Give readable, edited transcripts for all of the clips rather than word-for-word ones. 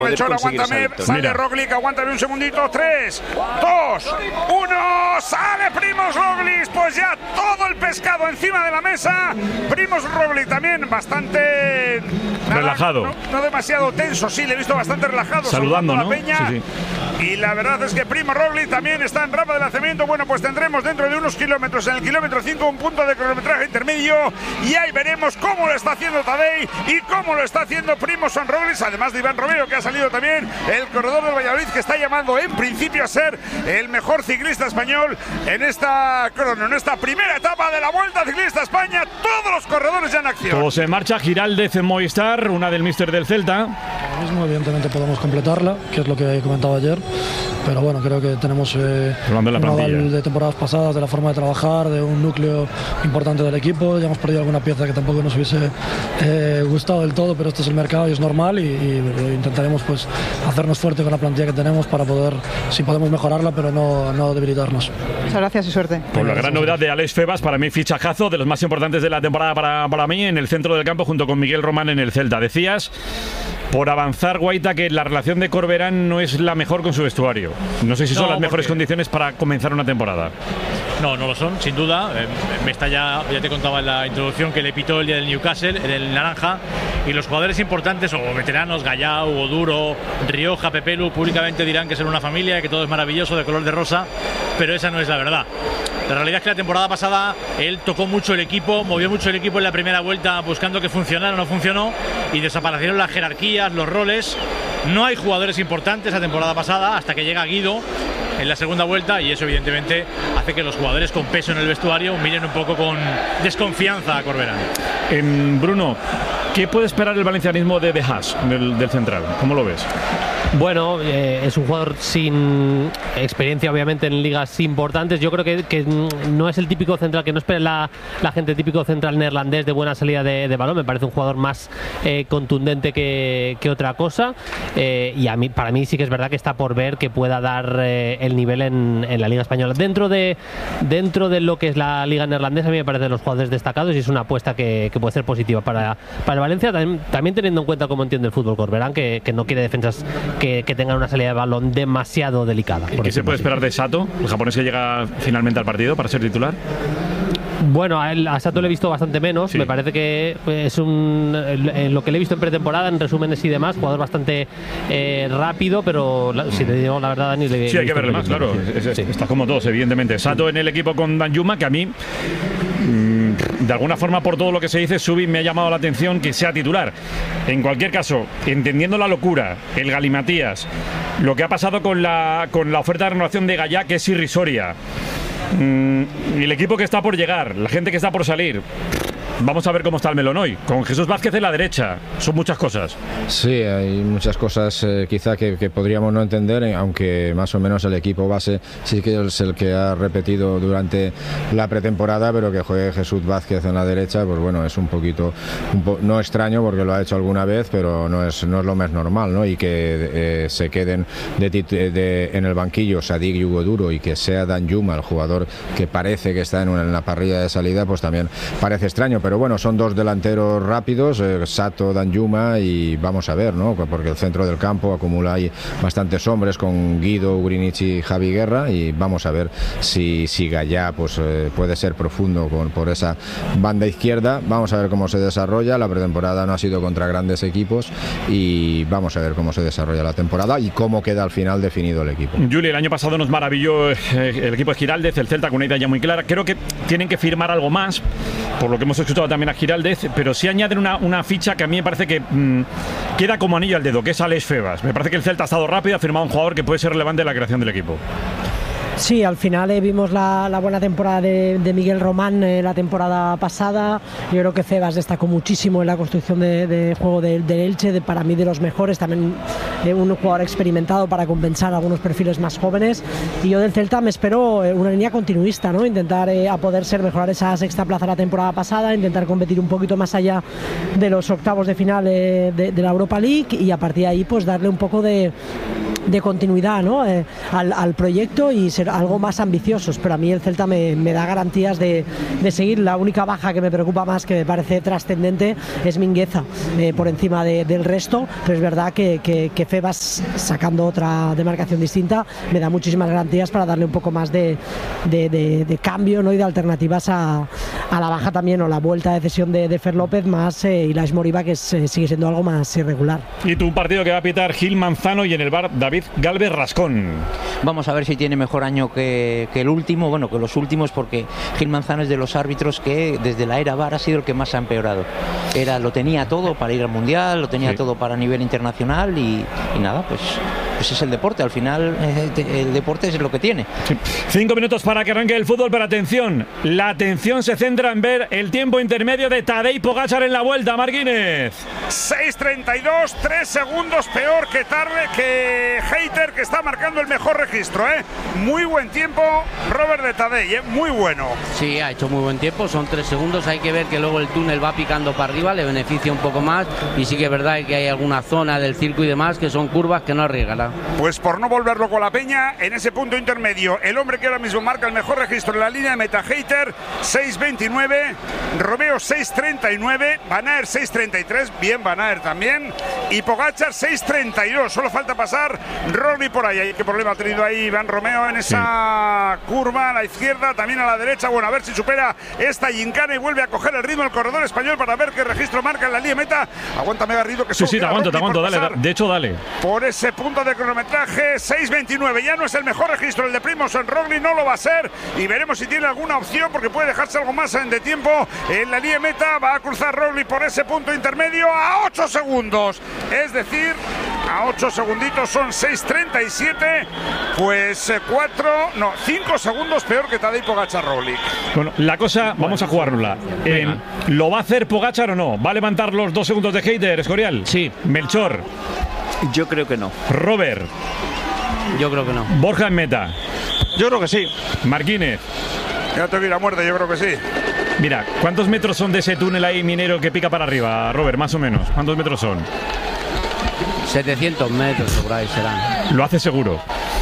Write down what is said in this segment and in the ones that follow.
Melchor, aguántame, sale Roglic, aguántame un segundito, 3, 2, 1, sale Primož Roglic, pues ya todo el pescado encima de la mesa. Primož Roglic también bastante relajado, no demasiado tenso, sí, le he visto bastante relajado, saludando, ¿no? La peña. Sí. Y la verdad es que Primož Roglic también está en rampa de lanzamiento. Bueno, pues tendremos dentro de unos kilómetros, en el kilómetro 5, un punto de cronometraje intermedio, y ahí veremos cómo lo está haciendo Tadej y cómo lo está haciendo Primož Roglic, además de Iván Romero, que ha salido también, el corredor del Valladolid, que está llamando en principio a ser el mejor ciclista español en esta primera etapa de la Vuelta Ciclista a España. Todos los corredores ya en acción. Todos en marcha. Giraldez en Movistar, una del míster del Celta. Ahora mismo, evidentemente, podemos completarla, que es lo que comentaba ayer. Pero bueno, creo que tenemos un aval de temporadas pasadas, de la forma de trabajar, de un núcleo importante del equipo. Ya hemos perdido alguna pieza que tampoco nos hubiese gustado del todo, pero este es el mercado y es normal, y intentaremos pues hacernos fuerte con la plantilla que tenemos para poder, si podemos mejorarla, pero no debilitarnos. Muchas gracias y suerte. Pues la gran novedad de Alex Febas, para mí fichajazo, de los más importantes de la temporada para mí, en el centro del campo junto con Miguel Román en el Celta. Decías, por avanzar, Guaita, que la relación de Corberán no es la mejor con su vestuario. No sé si son las mejores condiciones para comenzar una temporada. No lo son, sin duda. Mesta ya te contaba en la introducción que le pitó el día del Newcastle, en el naranja, y los jugadores importantes o veteranos, Gallá, Hugo Duro, Rioja, Pepelu, públicamente dirán que son una familia y que todo es maravilloso de color de rosa, pero esa no es la verdad. La realidad es que la temporada pasada él tocó mucho el equipo, movió mucho el equipo en la primera vuelta buscando que funcionara, no funcionó, y desaparecieron las jerarquías, los roles. No hay jugadores importantes la temporada pasada hasta que llega Guido en la segunda vuelta, y eso evidentemente hace que los jugadores con peso en el vestuario miren un poco con desconfianza a Corberán. Bruno, ¿qué puede esperar el valencianismo de Haas, del central? ¿Cómo lo ves? Bueno, es un jugador sin experiencia, obviamente, en ligas importantes. Yo creo que no es el típico central que no espera la gente, típico central neerlandés de buena salida de balón. Me parece un jugador más contundente que otra cosa. Y para mí sí que es verdad que está por ver que pueda dar el nivel en la Liga Española. Dentro de lo que es la Liga Neerlandesa, a mí me parecen los jugadores destacados y es una apuesta que puede ser positiva para el Valencia. También teniendo en cuenta cómo entiende el fútbol Corberán, que no quiere defensas que tengan una salida de balón demasiado delicada. ¿Qué se puede esperar de Sato, el japonés que llega finalmente al partido para ser titular? Bueno, a Sato le he visto bastante menos. Sí. Me parece que es lo que le he visto en pretemporada, en resúmenes y demás, jugador bastante rápido, pero si te digo la verdad, Dani, sí, hay que verle más, claro. Sí. Está como todos, evidentemente. Sato en el equipo con Danjuma, que a mí, de alguna forma, por todo lo que se dice, Subi me ha llamado la atención que sea titular. En cualquier caso, entendiendo la locura, el galimatías, lo que ha pasado con la oferta de renovación de Gallá, que es irrisoria, el equipo que está por llegar, la gente que está por salir. Vamos a ver cómo está el melón hoy, con Jesús Vázquez en la derecha. Son muchas cosas. Sí, hay muchas cosas quizá que podríamos no entender, aunque más o menos el equipo base sí que es el que ha repetido durante la pretemporada, pero que juegue Jesús Vázquez en la derecha, pues bueno, es un poquito no extraño porque lo ha hecho alguna vez, pero no es lo más normal, ¿no? Y que se queden en el banquillo Sadik y Hugo Duro, y que sea Danjuma el jugador que parece que está en la parrilla de salida, pues también parece extraño. Pero bueno, son dos delanteros rápidos, Sato, Danjuma, y vamos a ver, ¿no? Porque el centro del campo acumula ahí bastantes hombres con Guido, Ugrinic y Javi Guerra, y vamos a ver si Gallá pues puede ser profundo por esa banda izquierda. Vamos a ver cómo se desarrolla. La pretemporada no ha sido contra grandes equipos y vamos a ver cómo se desarrolla la temporada y cómo queda al final definido el equipo. Juli, el año pasado nos maravilló el equipo de Giraldez, el Celta, con una idea ya muy clara. Creo que tienen que firmar algo más, por lo que hemos escuchado también a Giraldez, pero sí añaden una ficha que a mí me parece que queda como anillo al dedo, que es Alex Febas. Me parece que el Celta ha estado rápido, ha firmado un jugador que puede ser relevante en la creación del equipo. Sí, al final vimos la buena temporada de Miguel Román la temporada pasada. Yo creo que Febas destacó muchísimo en la construcción de juego del Elche, para mí de los mejores, también un jugador experimentado para compensar algunos perfiles más jóvenes. Y yo del Celta me espero una línea continuista, ¿no? Intentar a poder mejorar esa sexta plaza la temporada pasada, intentar competir un poquito más allá de los octavos de final de la Europa League, y a partir de ahí pues darle un poco de continuidad, ¿no? al proyecto y ser algo más ambiciosos, pero a mí el Celta me da garantías de seguir. La única baja que me preocupa más, que me parece trascendente, es Mingueza, por encima del resto, pero es verdad que Febas, sacando otra demarcación distinta, me da muchísimas garantías para darle un poco más de cambio, ¿no? Y de alternativas a la baja también, o la vuelta de cesión de Fer López, más Ilaix Moriba, que sigue siendo algo más irregular. Y tu partido que va a pitar Gil Manzano, y en el bar David Gálvez Rascón. Vamos a ver si tiene mejor año que el último, bueno, que los últimos, porque Gil Manzano es de los árbitros que desde la era VAR ha sido el que más ha empeorado. Lo tenía todo para ir al Mundial, lo tenía todo para nivel internacional y nada, pues es el deporte. Al final el deporte es lo que tiene. Sí. 5 minutos para que arranque el fútbol, pero atención, la atención se centra en ver el tiempo intermedio de Tadej Pogačar en la vuelta. Marquínez. 6:32, 3 segundos peor que Hayter, que está marcando el mejor registro, ¿eh? Muy buen tiempo, Robert, de Tadej, muy bueno. Sí, ha hecho muy buen tiempo, son 3 segundos. Hay que ver que luego el túnel va picando para arriba, le beneficia un poco más, y sí que es verdad que hay alguna zona del circo y demás que son curvas que no arriesgará. Pues por no volverlo con la peña, en ese punto intermedio, el hombre que ahora mismo marca el mejor registro en la línea de meta, Hayter, 6:29, Romeo 6:39, Van Aert 6:33, bien Van Aert también, y Pogačar 6:32, solo falta pasar Roglic por ahí. ¿Qué problema ha tenido ahí Iván Romeo en esa curva a la izquierda, también a la derecha? Bueno, a ver si supera esta gincana y vuelve a coger el ritmo el corredor español para ver qué registro marca en la línea de meta. Aguántame, Garrido, que sí, te aguanto, dale, de hecho, dale. Por ese punto de cronometraje, 6:29, ya no es el mejor registro el de Primož Roglic, no lo va a ser, y veremos si tiene alguna opción, porque puede dejarse algo más de tiempo en la línea de meta. Va a cruzar Roglic por ese punto intermedio a 8 segundos, es decir, a 8 segunditos, son 6:37, pues 5 segundos peor que Tadej Pogačar Roglic. Bueno, la cosa, vamos a jugárnosla. ¿Lo va a hacer Pogačar o no? ¿Va a levantar los 2 segundos de Hayter, Escorial? Sí. Melchor. Yo creo que no. Robert. Yo creo que no. Borja en meta. Yo creo que sí. Marquínez. Ya te vi la muerte, yo creo que sí. Mira, ¿cuántos metros son de ese túnel ahí minero que pica para arriba, Robert? Más o menos. ¿Cuántos metros son? 700 metros por ahí serán. Lo hace seguro.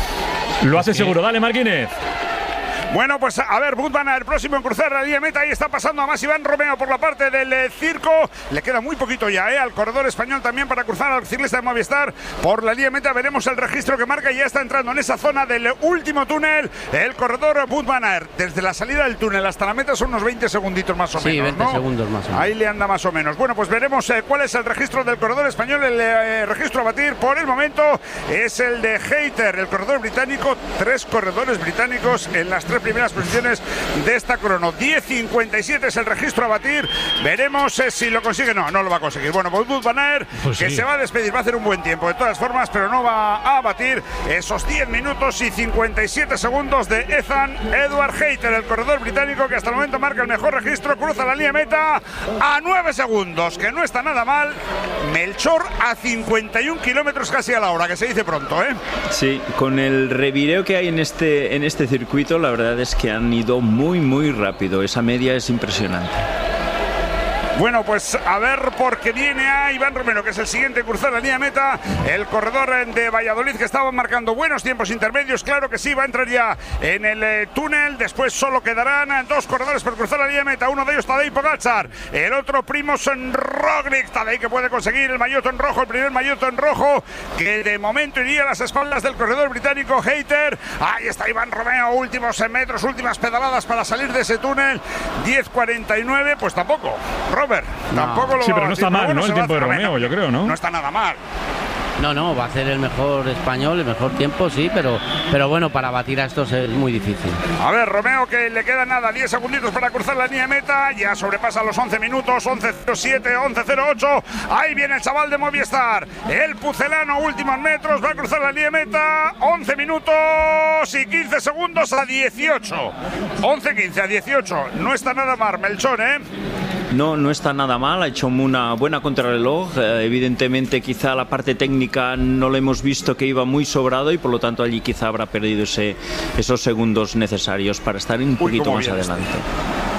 Lo hace seguro. Dale, Marquínez. Bueno, pues a ver, Wout van Aert, próximo en cruzar la línea de meta. Ahí está pasando a más Iván Romeo por la parte del circo. Le queda muy poquito ya, al corredor español también para cruzar al ciclista de Movistar por la línea de meta. Veremos el registro que marca y ya está entrando en esa zona del último túnel el corredor Wout van Aert. Desde la salida del túnel hasta la meta son unos 20 segunditos más o menos. Sí, 20 segundos más o menos. Ahí le anda más o menos. Bueno, pues veremos cuál es el registro del corredor español. El registro a batir por el momento es el de Hayter, el corredor británico. 3 corredores británicos en las 3 primeras posiciones de esta crono. 10:57 es el registro a batir. Veremos si lo consigue. No lo va a conseguir. Bueno, pues Wout van Aert, pues que se va a despedir, va a hacer un buen tiempo de todas formas, pero no va a batir esos 10 minutos y 57 segundos de Ethan Edward Hayter, el corredor británico, que hasta el momento marca el mejor registro. Cruza la línea de meta a 9 segundos, que no está nada mal. Melchor a 51 kilómetros casi a la hora, que se dice pronto, ¿eh? Sí, con el revireo que hay en este circuito, la verdad es que han ido muy rápido. Esa media es impresionante. Bueno, pues a ver, porque viene a Iván Romero, que es el siguiente en cruzar la línea de meta, el corredor de Valladolid, que estaba marcando buenos tiempos intermedios. Claro que sí, va a entrar ya en el túnel. Después solo quedarán 2 corredores por cruzar la línea de meta. Uno de ellos Tadej Pogačar, el otro Primož Roglic. Tadej, que puede conseguir el maillot en rojo, el primer maillot en rojo, que de momento iría a las espaldas del corredor británico Hayter. Ahí está Iván Romero, últimos metros, últimas pedaladas para salir de ese túnel. 10:49, pues tampoco. Tampoco lo sí, pero no está mal, bueno, ¿no? El tiempo de Romeo, yo creo, ¿no? No está nada mal. No, va a hacer el mejor español, el mejor tiempo, sí, pero bueno, para batir a estos es muy difícil. A ver, Romeo, que le queda nada, 10 segunditos para cruzar la línea de meta, ya sobrepasa los 11 minutos, 11:07, 11:08, ahí viene el chaval de Movistar, el pucelano, últimos metros, va a cruzar la línea de meta, 11 minutos y 15 segundos a 18, 11:15 a 18, no está nada mal, Melchor, ¿eh? No está nada mal, ha hecho una buena contrarreloj. Evidentemente quizá la parte técnica no lo hemos visto, que iba muy sobrado, y por lo tanto allí quizá habrá perdido esos segundos necesarios para estar un poquito más adelante.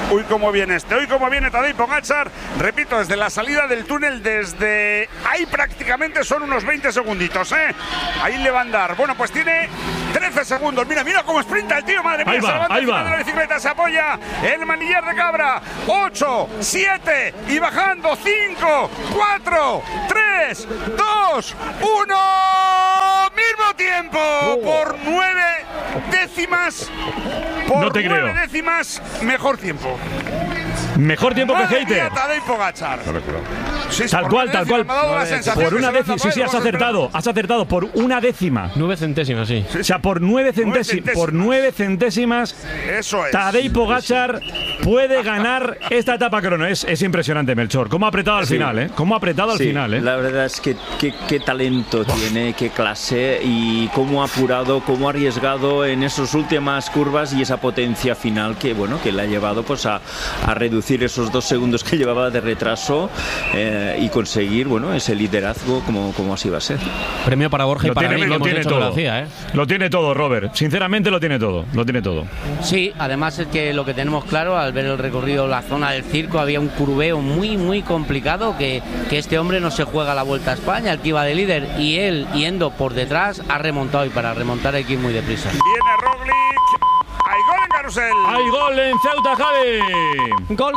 Uy, cómo viene hoy cómo viene Tadej Pogačar, repito, desde la salida del túnel, desde ahí prácticamente son unos 20 segunditos, ahí le va a andar. Bueno, pues tiene 13 segundos, mira cómo sprinta el tío, madre mía, se levanta encima de la bicicleta, se apoya el manillar de Cabra, 8, 7 y bajando, 5, 4, 3, 2, 1, mismo tiempo, por 9 décimas, no te creo. Mejor tiempo. Mejor tiempo que Hayter. Tadej Pogačar. Sí, tal cual. Por una décima, sí, has acertado por una décima. 9 centésimas, sí. O sea, por 9 centésimas. Eso es. Tadej Pogačar puede ganar esta etapa crono. Es impresionante, Melchor. Cómo ha apretado al final, ¿eh? Cómo ha apretado al final, La verdad es que qué talento tiene, qué clase y cómo ha apurado, cómo ha arriesgado en esas últimas curvas y esa potencia final que le ha llevado pues a reducir esos 2 segundos que llevaba de retraso y conseguir ese liderazgo como así va a ser. Premio para Borja y para mí, lo tiene todo. Lo tiene todo, Robert. Sinceramente lo tiene todo. Sí, además es que lo que tenemos claro al ver el recorrido, la zona del circo, había un curveo muy complicado que este hombre no se juega la Vuelta a España, el que iba de líder, y él yendo por detrás ha remontado, y para remontar hay que ir muy deprisa. Viene Roglic. Hay gol en Carrusel. Hay gol en Ceuta, Javi. Gol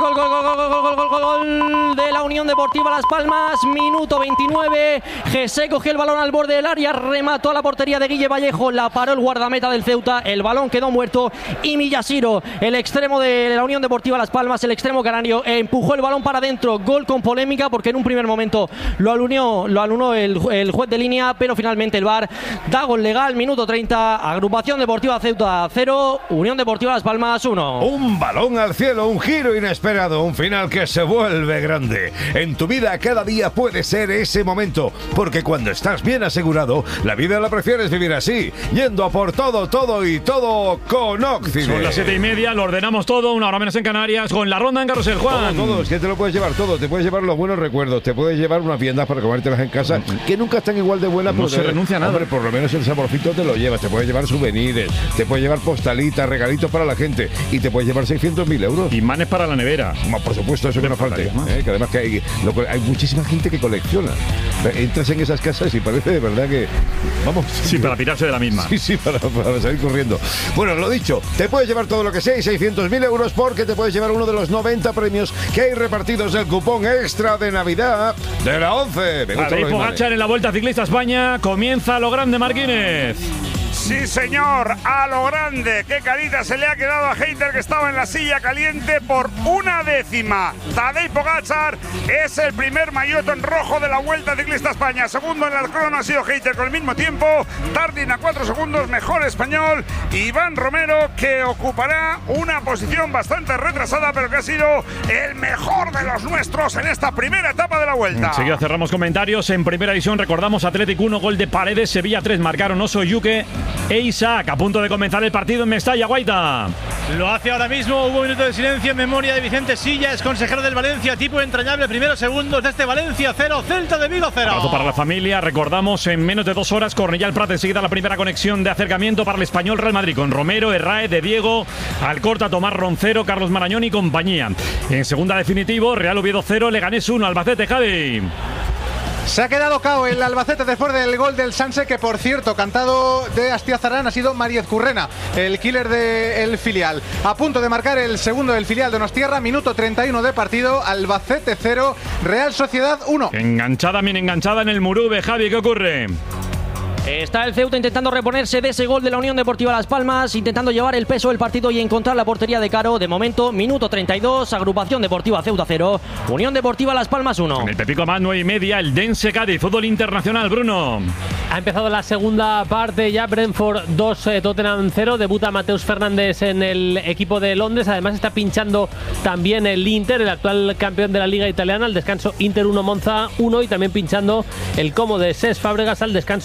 de la Unión Deportiva Las Palmas. Minuto 29. Jesse cogió el balón al borde del área, remató a la portería de Guille Vallejo, la paró el guardameta del Ceuta, el balón quedó muerto y Millasiro, el extremo de la Unión Deportiva Las Palmas, el extremo canario, empujó el balón para adentro. Gol con polémica porque en un primer momento lo alunó el juez de línea, pero finalmente el VAR da gol legal. Minuto 30. Agrupación Deportiva Ceuta 0, Unión Deportiva Las Palmas 1. Un balón al cielo, un giro inesperado, un final que se vuelve grande. En tu vida cada día puede ser ese momento, porque cuando estás bien asegurado, la vida la prefieres vivir así, yendo a por todo con Occident. Son las 7:30, lo ordenamos todo, una hora menos en Canarias, con la ronda en Carrusel, Juan. Todo, es que te lo puedes llevar todo, te puedes llevar los buenos recuerdos, te puedes llevar unas viandas para comértelas en casa, que nunca están igual de buenas, no se renuncia a nada. Hombre, por lo menos el saborcito te lo llevas, te puedes llevar souvenirs, te puedes llevar postalitas, regalitos para la gente, y te puedes llevar 600.000 euros. Imanes para la nevera. Por supuesto, eso que no falte. Que además que hay muchísima gente que colecciona. Entras en esas casas y parece de verdad que... Vamos. Sí, para pirarse de la misma. Sí, para salir corriendo. Bueno, lo dicho, te puedes llevar todo lo que sea y 600.000 euros porque te puedes llevar uno de los 90 premios que hay repartidos del cupón extra de Navidad de la 11. Tadej Pogačar en la Vuelta Ciclista a España. Comienza lo grande, Marquínez. Sí, señor, a lo grande. Qué carita se le ha quedado a Hayter, que estaba en la silla caliente por una décima. Tadej Pogačar es el primer maillot en rojo de la Vuelta Ciclista a España. Segundo en la crono ha sido Hayter con el mismo tiempo. Tardin a 4 segundos, mejor español. Iván Romero, que ocupará una posición bastante retrasada, pero que ha sido el mejor de los nuestros en esta primera etapa de la Vuelta. Enseguida cerramos comentarios. En primera división recordamos Athletic 1, gol de Paredes, Sevilla 3, marcaron Oso, Yuque e Isaac. A punto de comenzar el partido en Mestalla, Guaita. Lo hace ahora mismo. Hubo un minuto de silencio en memoria de Vicente Silla, es consejero del Valencia, tipo entrañable. Primeros segundos de este Valencia 0, Celta de Vigo 0. Abrazo para la familia. Recordamos en menos de 2 horas Cornellá al Prat. Enseguida la primera conexión de acercamiento para el Español Real Madrid con Romero, Herrae, De Diego, Alcorta, Tomás Roncero, Carlos Marañón y compañía. En segunda definitivo, Real Oviedo 0, Leganés 1, Albacete, Javi. Se ha quedado cao el Albacete después del gol del Sanse, que por cierto, cantado de Astiazarán, ha sido Mariez Currena, el killer del filial. A punto de marcar el segundo del filial de Donostierra, minuto 31 de partido, Albacete 0, Real Sociedad 1. Enganchada, bien enganchada en el Murube, Javi, ¿qué ocurre? Está el Ceuta intentando reponerse de ese gol de la Unión Deportiva Las Palmas, intentando llevar el peso del partido y encontrar la portería de Caro. De momento, minuto 32, Agrupación Deportiva Ceuta 0, Unión Deportiva Las Palmas 1. En el Pepico más 9:30, el Dense Cádiz, fútbol internacional, Bruno. Ha empezado la segunda parte ya, Brentford 2, Tottenham 0, debuta Mateus Fernández en el equipo de Londres, además está pinchando también el Inter, el actual campeón de la Liga Italiana, al descanso Inter 1, Monza 1, y también pinchando el Como de Cesc Fábregas al descanso Udinese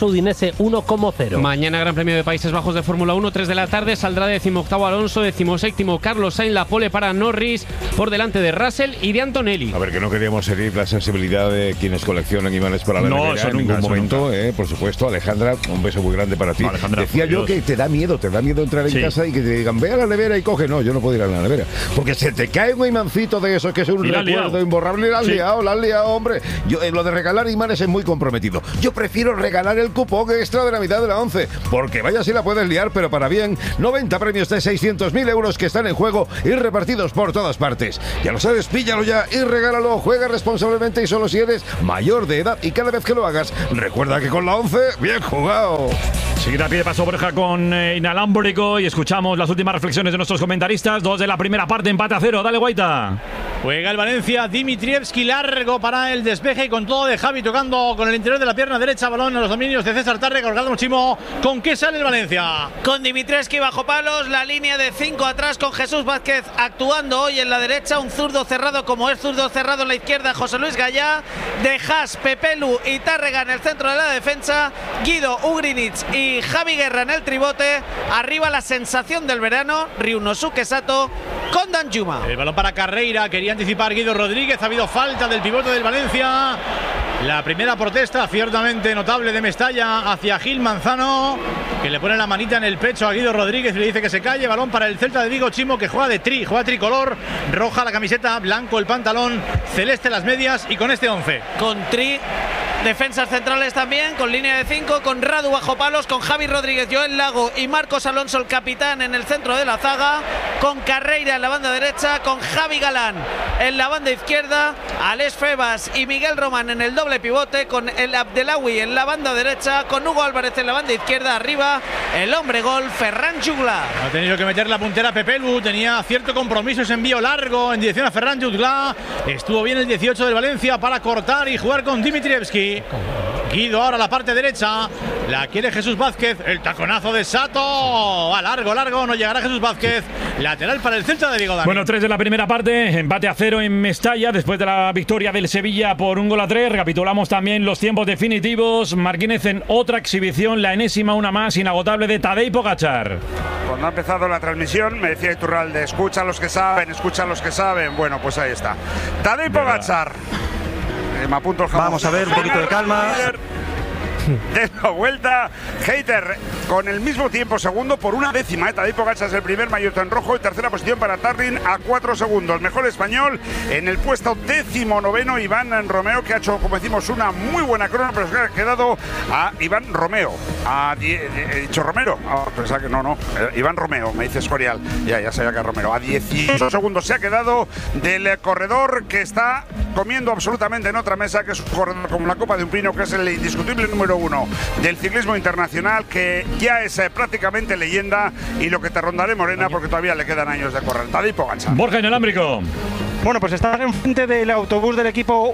este 1,0. Mañana Gran Premio de Países Bajos de Fórmula 1, 3 de la tarde, saldrá 18º Alonso, 17º Carlos Sainz, la pole para Norris, por delante de Russell y de Antonelli. A ver, que no queríamos herir la sensibilidad de quienes coleccionan imanes para la nevera en ningún momento, por supuesto. Alejandra, un beso muy grande para ti. No, Alejandra, decía yo que te da miedo entrar en casa y que te digan, ve a la nevera y coge. No, yo no puedo ir a la nevera, porque se te cae un imancito de eso que es un recuerdo imborrable. La has liado, hombre. Yo, lo de regalar imanes es muy comprometido. Yo prefiero regalar el cupón extra de Navidad de la 11, porque vaya si la puedes liar, pero para bien. 90 premios de 600.000 euros que están en juego y repartidos por todas partes. Ya lo sabes, píllalo ya y regálalo. Juega responsablemente y solo si eres mayor de edad, y cada vez que lo hagas, recuerda que con la 11, bien jugado. Seguir a pie de paso, Borja, con Inalámbrico, y escuchamos las últimas reflexiones de nuestros comentaristas. 2 de la primera parte, empate a 0. Dale, Guaita. Juega el Valencia, Dimitrievski, largo para el despeje y con todo de Javi tocando con el interior de la pierna derecha, balón a los dominios de César Tarre, colgado muchísimo. ¿Con qué sale el Valencia? Con Dimitrievski bajo palos, la línea de 5 atrás con Jesús Vázquez actuando hoy en la derecha, un zurdo cerrado como es zurdo cerrado en la izquierda, José Luis Gallá, de Haas, Pepelu y Tárrega en el centro de la defensa, Guido, Ugrinic y Javi Guerra en el tribote, arriba la sensación del verano, Ryunosuke Sato con Danjuma. El balón para Carreira, quería anticipar Guido Rodríguez, ha habido falta del pivote del Valencia. La primera protesta ciertamente notable de Mestalla hacia Gil Manzano, que le pone la manita en el pecho a Guido Rodríguez y le dice que se calle. Balón para el Celta de Vigo, Chimo, que juega tricolor, roja la camiseta, blanco el pantalón, celeste las medias, y con este 11. Con defensas centrales también, con línea de 5, con Radu bajo palos, con Javi Rodríguez, Joel Lago y Marcos Alonso, el capitán, en el centro de la zaga, con Carreira en la banda derecha, con Javi Galán en la banda izquierda, Alex Febas y Miguel Román en el doble pivote, con el Abdelawi en la banda derecha, con Hugo Álvarez en la banda izquierda, arriba el hombre gol Ferran Jugla. Ha tenido que meter la puntera Pepelu, tenía cierto compromiso, ese envío largo en dirección a Ferran Jugla. Estuvo bien el 18 del Valencia para cortar y jugar con Dimitrievski. Guido ahora la parte derecha, la quiere Jesús Vázquez, el taconazo de Sato, a largo, no llegará Jesús Vázquez, lateral para el Celta de Vigo. Bueno, 3 de la primera parte, empate a 0 en Mestalla, después de la victoria del Sevilla por 1-3, recapitulamos también los tiempos definitivos. Marquínez en otra exhibición, la enésima, una más, inagotable de Tadej Pogačar. Cuando ha empezado la transmisión me decía Iturralde, escucha a los que saben, bueno, pues ahí está. Tadej Pogačar. Me apunto el jamón. Vamos a ver, un poquito de calma. De la vuelta, Hayter con el mismo tiempo, segundo por una décima. Tadej Pogačar es el primer maillot en rojo y tercera posición para Tarrin a 4 segundos. Mejor español en el puesto 19º, Iván Romeo, que ha hecho, como decimos, una muy buena crono, pero se ha quedado a Iván Romeo. He dicho Romero, pensaba que no. Iván Romeo, me dice Escorial. Ya sabía que era Romero. A 18 segundos se ha quedado del corredor que está comiendo absolutamente en otra mesa, que es un corredor como la copa de un pino, que es el indiscutible número 1 del ciclismo internacional, que ya es prácticamente leyenda, y lo que te rondaré morena porque todavía le quedan años de correr. Tadej Pogačar. Borja Inalámbrico. Bueno, pues estás enfrente del autobús del equipo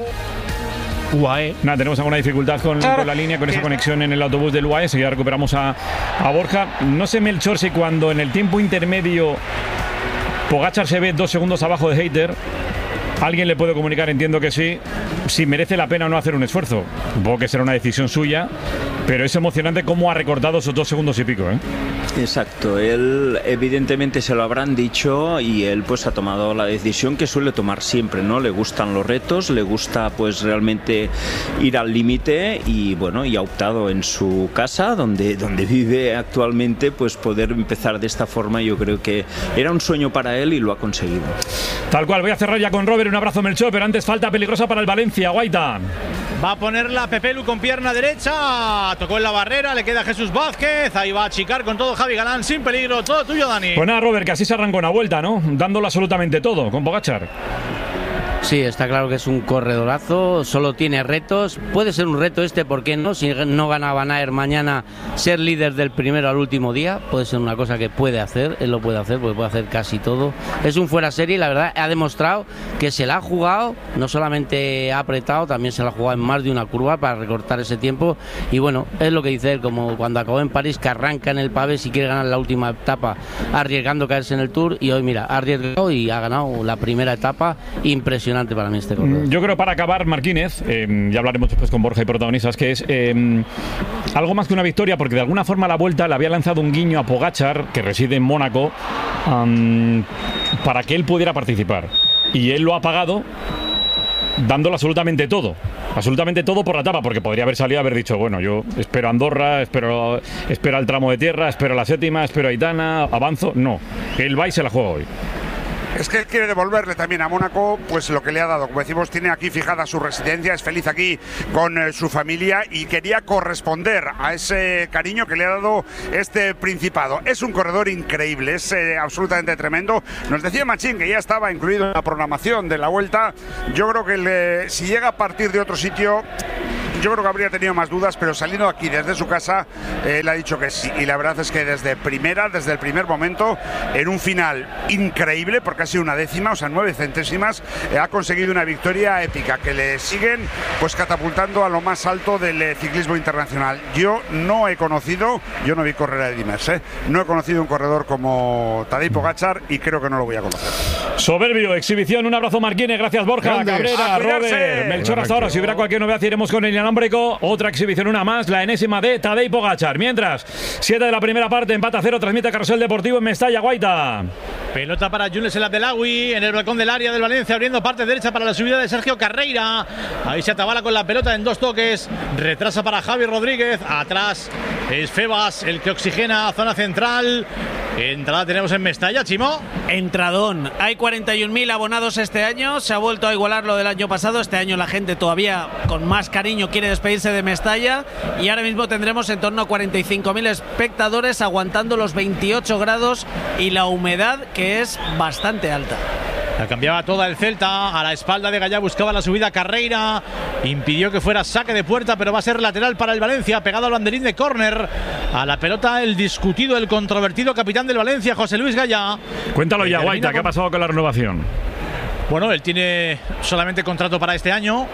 UAE. Nada, tenemos alguna dificultad con la línea, con esa conexión en el autobús del UAE. Enseguida recuperamos a Borja. No sé, Melchor, si cuando en el tiempo intermedio Pogačar se ve 2 segundos abajo de Hayter, alguien le puede comunicar, entiendo que sí, si merece la pena o no hacer un esfuerzo. Supongo que será una decisión suya, pero es emocionante cómo ha recortado esos 2 segundos y pico, ¿eh? Exacto, él evidentemente se lo habrán dicho y él pues ha tomado la decisión que suele tomar siempre, ¿no? Le gustan los retos, le gusta pues realmente ir al límite y bueno, y ha optado en su casa donde vive actualmente, pues poder empezar de esta forma. Yo creo que era un sueño para él y lo ha conseguido. Tal cual, voy a cerrar ya con Robert, un abrazo, Melchor, pero antes falta peligrosa para el Valencia. Guaita. Va a ponerla Pepelu con pierna derecha, tocó en la barrera, le queda Jesús Vázquez, ahí va a achicar con todo Javi Galán, sin peligro, todo tuyo, Dani. Pues nada, Robert, que así se arrancó una vuelta, ¿no? Dándolo absolutamente todo con Pogačar. Sí, está claro que es un corredorazo, solo tiene retos, puede ser un reto este, ¿por qué no? Si no gana Van Aert mañana, ser líder del primero al último día, puede ser una cosa que puede hacer, él lo puede hacer, porque puede hacer casi todo. Es un fuera serie y la verdad ha demostrado que se la ha jugado, no solamente ha apretado, también se la ha jugado en más de una curva para recortar ese tiempo, y bueno, es lo que dice él, como cuando acabó en París, que arranca en el pavé si quiere ganar la última etapa, arriesgando caerse en el Tour, y hoy mira, ha arriesgado y ha ganado la primera etapa, impresionante. ilusionante para mí este corredor. Yo creo, para acabar, Marquínez, ya hablaremos después con Borja y protagonistas, que es algo más que una victoria, porque de alguna forma la Vuelta le había lanzado un guiño a Pogačar, que reside en Mónaco, para que él pudiera participar. Y él lo ha pagado dándolo absolutamente todo por la etapa, porque podría haber salido a haber dicho, bueno, yo espero Andorra, espero el tramo de tierra, espero la séptima, espero Aitana, avanzo. No, él va y se la juega hoy. Es que él quiere devolverle también a Mónaco pues lo que le ha dado. Como decimos, tiene aquí fijada su residencia, es feliz aquí con su familia y quería corresponder a ese cariño que le ha dado este Principado. Es un corredor increíble, es absolutamente tremendo. Nos decía Machín que ya estaba incluido en la programación de la Vuelta. Yo creo que si llega a partir de otro sitio, yo creo que habría tenido más dudas, pero saliendo aquí desde su casa, él ha dicho que sí. Y la verdad es que desde el primer momento, en un final increíble, porque ha sido una décima, o sea, 9 centésimas, ha conseguido una victoria épica, que le siguen pues catapultando a lo más alto del ciclismo internacional. Yo no vi correr a Eddy Merckx, no he conocido un corredor como Tadej Pogačar y creo que no lo voy a conocer. Soberbio, exhibición, un abrazo Marquínez, gracias Borja, Cabrera, Robert, Melchor. Hasta ahora, si hubiera cualquier novedad iremos con el inalámbrico. Otra exhibición, una más, la enésima de Tadej Pogačar. Mientras, 7 de la primera parte, empate a 0, transmite Carrusel Deportivo en Mestalla, Guaita. Pelota para Younes El Abdelawi en el balcón del área del Valencia, abriendo parte derecha para la subida de Sergio Carreira. Ahí se atabala con la pelota en 2 toques, retrasa para Javi Rodríguez, atrás es Febas el que oxigena zona central. Entrada tenemos en Mestalla, Chimo. Entradón. Hay 41.000 abonados este año. Se ha vuelto a igualar lo del año pasado. Este año la gente todavía con más cariño quiere despedirse de Mestalla. Y ahora mismo tendremos en torno a 45.000 espectadores aguantando los 28 grados y la humedad, que es bastante alta. La cambiaba toda el Celta, a la espalda de Gallá buscaba la subida Carreira, impidió que fuera saque de puerta, pero va a ser lateral para el Valencia, pegado al banderín de córner. A la pelota el discutido, el controvertido capitán del Valencia, José Luis Gallá. Cuéntalo ya, Guaita, ¿qué ha pasado con la renovación? Bueno, él tiene solamente contrato para este año,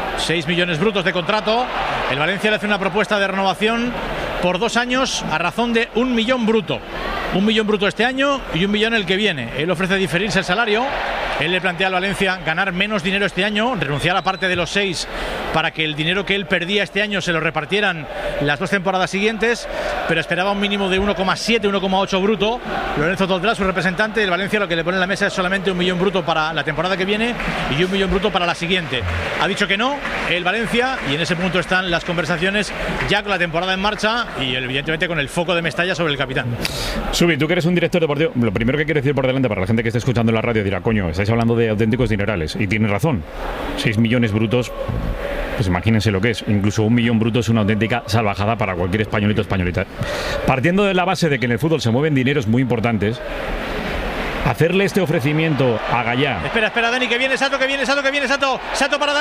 6 millones brutos de contrato. El Valencia le hace una propuesta de renovación por 2 años a razón de 1 millón bruto. 1 millón bruto este año y 1 millón el que viene. Él ofrece diferirse el salario. Él le plantea al Valencia ganar menos dinero este año, renunciar a parte de los 6 para que el dinero que él perdía este año se lo repartieran las 2 temporadas siguientes, pero esperaba un mínimo de 1,7, 1,8 bruto. Lorenzo Toldrá, su representante del Valencia, lo que le pone en la mesa es solamente 1 millón bruto para la temporada que viene y 1 millón bruto para la siguiente. Ha dicho que no, el Valencia, y en ese punto están las conversaciones ya con la temporada en marcha y evidentemente con el foco de Mestalla sobre el capitán. Subi, tú que eres un director deportivo, lo primero que quiero decir por delante para la gente que esté escuchando en la radio dirá, coño, estáis hablando de auténticos dinerales, y tienes razón, 6 millones brutos, pues imagínense lo que es, incluso 1 millón bruto es una auténtica salvajada para cualquier españolito o españolita. Partiendo de la base de que en el fútbol se mueven dineros muy importantes, hacerle este ofrecimiento a Gallá. Espera, Dani, que viene Sato, Sato para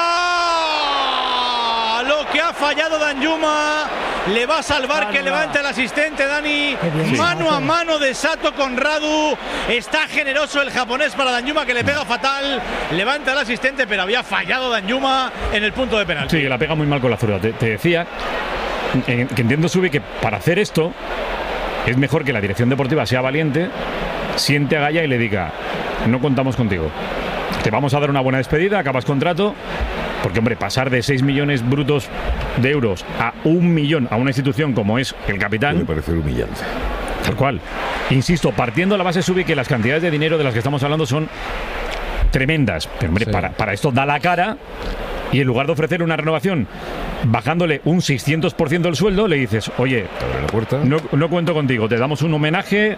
Danjuma. Lo que ha fallado Danjuma le va a salvar que levante el asistente, Dani. Mano a mano de Sato con Radu. Está generoso el japonés para Danjuma, que le pega fatal. Levanta el asistente, pero había fallado Danjuma en el punto de penalti. Sí, que la pega muy mal con la zurda. Te decía que entiendo, Subi, que para hacer esto es mejor que la dirección deportiva sea valiente, siente a Gallá y le diga, no contamos contigo, te vamos a dar una buena despedida, acabas contrato. Porque, hombre, pasar de 6 millones brutos de euros a 1 millón a una institución como es el capitán... Me parece humillante. Tal cual. Insisto, partiendo de la base, Subi, que las cantidades de dinero de las que estamos hablando son tremendas. Pero, hombre, sí, para esto da la cara y en lugar de ofrecer una renovación bajándole un 600% del sueldo, le dices, oye, no cuento contigo, te damos un homenaje...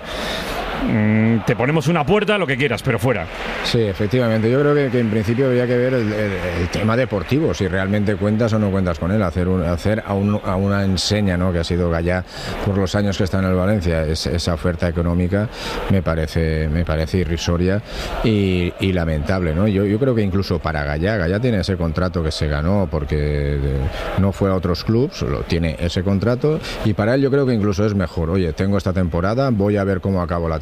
te ponemos una puerta, lo que quieras, pero fuera. Sí, efectivamente. Yo creo que en principio habría que ver el tema deportivo, si realmente cuentas o no cuentas con él. Hacer a una enseña, ¿no?, que ha sido Gallá por los años que está en el Valencia, esa oferta económica me parece irrisoria y lamentable, ¿no? Yo creo que incluso para Gallá tiene ese contrato que se ganó porque no fue a otros clubes, solo tiene ese contrato y para él yo creo que incluso es mejor. Oye, tengo esta temporada, voy a ver cómo acabo la temporada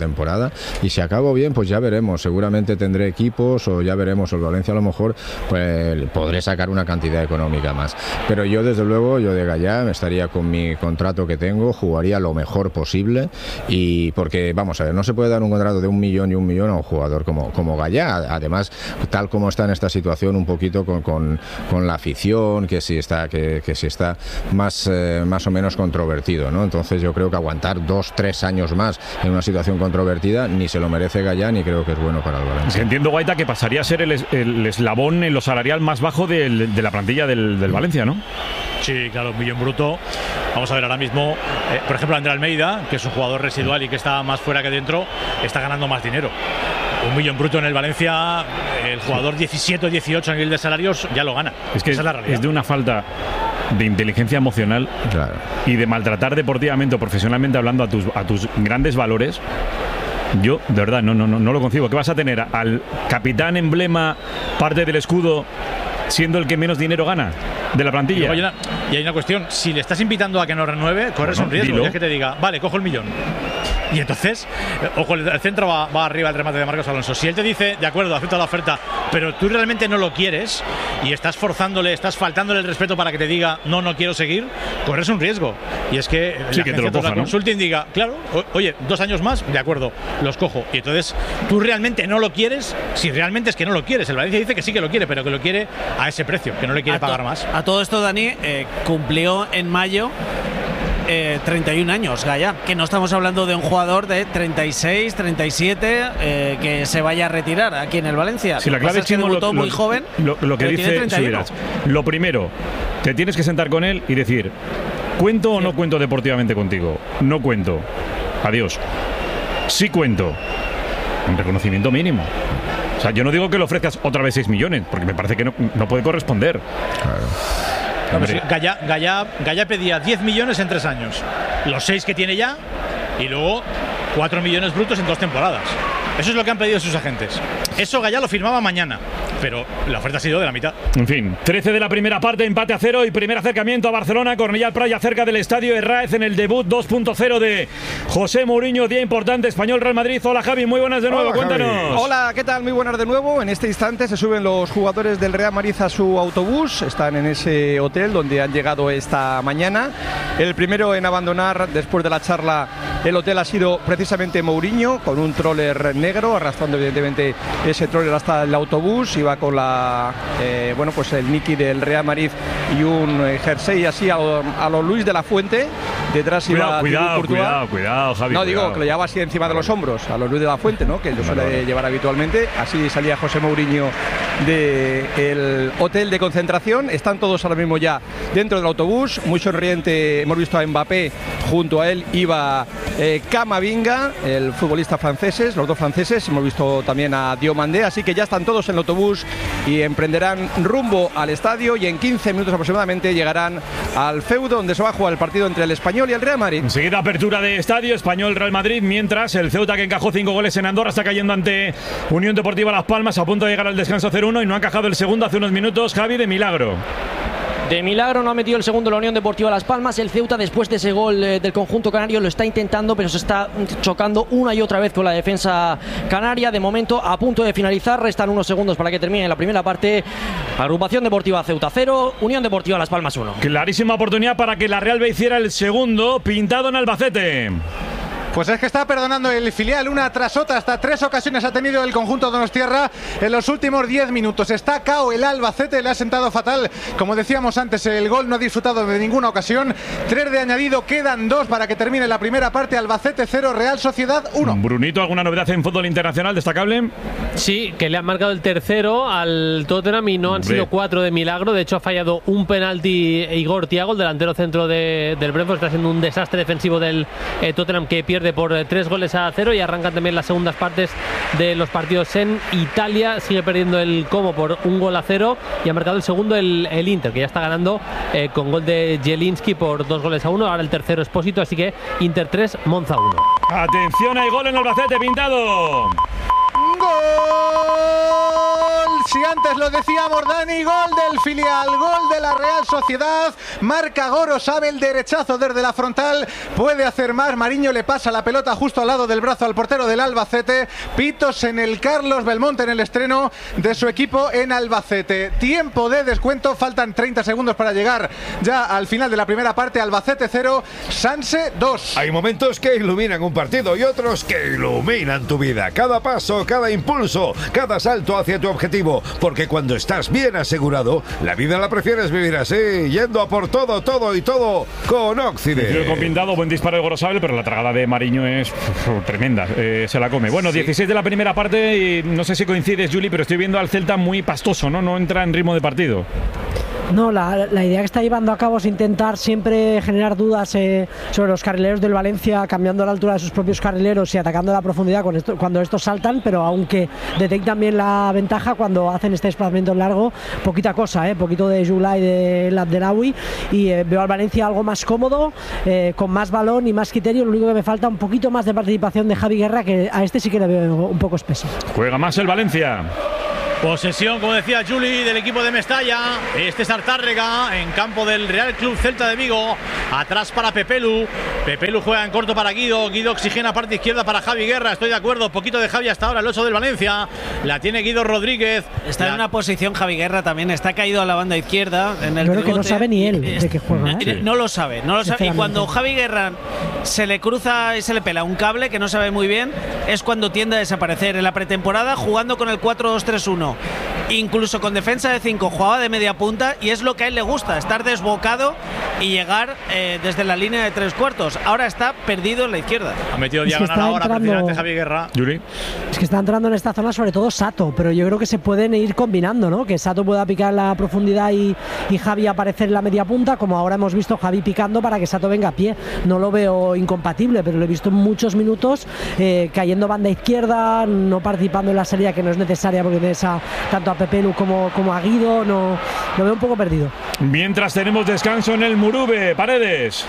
temporada, y si acabo bien, pues ya veremos, seguramente tendré equipos o ya veremos, el Valencia a lo mejor pues podré sacar una cantidad económica más, pero yo desde luego, yo de Gallá me estaría con mi contrato que tengo, jugaría lo mejor posible, y porque vamos a ver, no se puede dar un contrato de 1 millón y 1 millón a un jugador como Gallá, además tal como está en esta situación, un poquito con la afición, que si está más o menos controvertido, ¿no? Entonces yo creo que aguantar 2-3 años más en una situación controvertida ni se lo merece Gallá ni creo que es bueno para el Valencia. Entiendo, Guaita, que pasaría a ser el eslabón en lo salarial más bajo de la plantilla del Valencia, ¿no? Sí, claro, 1 millón bruto. Vamos a ver ahora mismo, por ejemplo, André Almeida, que es un jugador residual y que está más fuera que dentro, está ganando más dinero. 1 millón bruto en el Valencia, el jugador 17 o 18 a nivel de salarios ya lo gana. Es que esa es la realidad. Es de una falta de inteligencia emocional, claro, y de maltratar deportivamente o profesionalmente hablando a tus grandes valores. Yo, de verdad, no lo concibo. ¿Qué vas a tener? ¿Al capitán emblema, parte del escudo, siendo el que menos dinero gana de la plantilla? Y hay una cuestión, si le estás invitando a que no renueve, corres un riesgo, es que te diga, vale, cojo el millón. Y entonces, ojo, el centro va arriba el remate de Marcos Alonso. Si él te dice, de acuerdo, acepta la oferta, pero tú realmente no lo quieres y estás forzándole, estás faltándole el respeto para que te diga, no quiero seguir, corres un riesgo. Y es que sí, que te lo coja, ¿no? Consulting diga, claro, oye, 2 años más, de acuerdo, los cojo. Y entonces, tú realmente no lo quieres, si realmente es que no lo quieres. El Valencia dice que sí que lo quiere, pero que lo quiere a ese precio, que no le quiere pagar más. A todo esto, Dani, cumplió en mayo 31 años, Gallá, que no estamos hablando de un jugador de 36, 37 que se vaya a retirar aquí en el Valencia. Si la clave es que debutó muy joven, lo que dice Subirats. Lo primero, te tienes que sentar con él y decir, ¿cuento o no cuento deportivamente contigo? No cuento. Adiós. Sí cuento. Un reconocimiento mínimo. O sea, yo no digo que le ofrezcas otra vez 6 millones, porque me parece que no puede corresponder. Claro. Gallá pedía 10 millones en 3 años, los 6 que tiene ya, y luego 4 millones brutos en 2 temporadas. Eso es lo que han pedido sus agentes. Eso Gallá lo firmaba mañana, pero la oferta ha sido de la mitad. En fin, 13 de la primera parte, empate a 0 y primer acercamiento a Barcelona. Cornellà Praia cerca del estadio Herráez en el debut 2.0 de José Mourinho. Día importante, Español Real Madrid. Hola Javi, muy buenas de nuevo, cuéntanos. Javi. Hola, ¿qué tal? Muy buenas de nuevo. En este instante se suben los jugadores del Real Madrid a su autobús. Están en ese hotel donde han llegado esta mañana. El primero en abandonar después de la charla el hotel ha sido precisamente Mourinho, con un troller negro, arrastrando evidentemente ese troller hasta el autobús. Iba con pues el Niki del Real Madrid y un jersey así a lo Luis de la Fuente. Detrás iba cuidado, Javi. No, digo que lo llevaba así encima de los hombros, a los Luis de la Fuente, ¿no? Que lo suele llevar habitualmente. Así salía José Mourinho del hotel de concentración. Están todos ahora mismo ya dentro del autobús, muy sonriente. Hemos visto a Mbappé, junto a él iba Camavinga, el futbolista franceses, los 2 franceses. Hemos visto también a Diomandé, así que ya están todos en el autobús y emprenderán rumbo al estadio, y en 15 minutos aproximadamente llegarán al feudo donde se va a jugar el partido entre el Español y el Real Madrid. Enseguida apertura de estadio, Español-Real Madrid, mientras el Ceuta, que encajó 5 goles en Andorra, está cayendo ante Unión Deportiva Las Palmas, a punto de llegar al descanso 0-1, y no ha encajado el segundo hace unos minutos, Javi, de milagro. De milagro no ha metido el segundo la Unión Deportiva Las Palmas. El Ceuta, después de ese gol del conjunto canario, lo está intentando, pero se está chocando una y otra vez con la defensa canaria. De momento, a punto de finalizar, restan unos segundos para que termine la primera parte. Agrupación Deportiva Ceuta 0, Unión Deportiva Las Palmas 1. Clarísima oportunidad para que la Real B hiciera el segundo, pintado en Albacete. Pues es que está perdonando el filial una tras otra. Hasta 3 ocasiones ha tenido el conjunto donostiarra en los últimos 10 minutos. Está cao el Albacete, le ha sentado fatal. Como decíamos antes, el gol no ha disfrutado de ninguna ocasión. 3 de añadido, quedan 2 para que termine la primera parte. Albacete 0, Real Sociedad 1. Brunito, ¿alguna novedad en fútbol internacional destacable? Sí, que le han marcado el tercero al Tottenham y no han sido 4 de milagro. De hecho, ha fallado un penalti Igor Thiago, el delantero centro del Brentford. Está siendo un desastre defensivo del Tottenham, que pierde por 3-0, y arrancan también las segundas partes de los partidos en Italia. Sigue perdiendo el Como por 1-0 y ha marcado el segundo el Inter, que ya está ganando con gol de Zielinski por 2-1. Ahora el tercero Espósito, así que Inter 3, Monza 1. Atención, hay gol en Albacete, pintado. ¡Gol! si antes lo decíamos, Dani, gol del filial, gol de la Real Sociedad, marca Gorosabel, el derechazo desde la frontal, puede hacer más, Mariño le pasa la pelota justo al lado del brazo al portero del Albacete, pitos en el Carlos Belmonte en el estreno de su equipo en Albacete. Tiempo de descuento, faltan 30 segundos para llegar ya al final de la primera parte. Albacete 0, Sanse 2. Hay momentos que iluminan un partido y otros que iluminan tu vida. Cada paso, cada impulso, cada salto hacia tu objetivo, porque cuando estás bien asegurado, la vida la prefieres vivir así, yendo a por todo, todo y todo con Occident. Con pintado, buen disparo de Gorosabel, pero la tragada de Mariño es tremenda, se la come. Bueno, sí. 16 de la primera parte y no sé si coincides, Juli, pero estoy viendo al Celta muy pastoso, ¿no? No entra en ritmo de partido. No, la idea que está llevando a cabo es intentar siempre generar dudas sobre los carrileros del Valencia, cambiando la altura de sus propios carrileros y atacando la profundidad cuando estos saltan, pero aunque detectan bien la ventaja cuando hacen este desplazamiento largo, poquita cosa, poquito de Jula y de Abdelawi, y veo al Valencia algo más cómodo, con más balón y más criterio. Lo único que me falta un poquito más de participación de Javi Guerra, que a este sí que le veo un poco espeso. Juega más el Valencia. Posesión, como decía Juli, del equipo de Mestalla. Este es Artárrega en campo del Real Club Celta de Vigo. Atrás para Pepelu. Pepelu juega en corto para Guido. Guido oxigena parte izquierda para Javi Guerra. Estoy de acuerdo. Poquito de Javi hasta ahora, el 8 del Valencia. La tiene Guido Rodríguez. Está en una posición Javi Guerra también. Está caído a la banda izquierda. En el creo que no sabe ni él de qué juega. No lo sabe. No lo sabe. Y cuando Javi Guerra se le cruza y se le pela un cable que no sabe muy bien, es cuando tiende a desaparecer. En la pretemporada, jugando con el 4-2-3-1. Incluso con defensa de 5 jugaba de media punta y es lo que a él le gusta, estar desbocado y llegar desde la línea de 3/4. Ahora está perdido en la izquierda. Ha metido diagonal ahora precisamente Javi Guerra. Yuri. Es que está entrando en esta zona sobre todo Sato, pero yo creo que se pueden ir combinando, ¿no? Que Sato pueda picar en la profundidad y Javi aparecer en la media punta, como ahora hemos visto Javi picando para que Sato venga a pie. No lo veo incompatible, pero lo he visto en muchos minutos cayendo banda izquierda, no participando en la salida que no es necesaria porque tiene esa tanto a Pepelu como a Guido, no lo veo un poco perdido. Mientras tenemos descanso en el Murube, Paredes.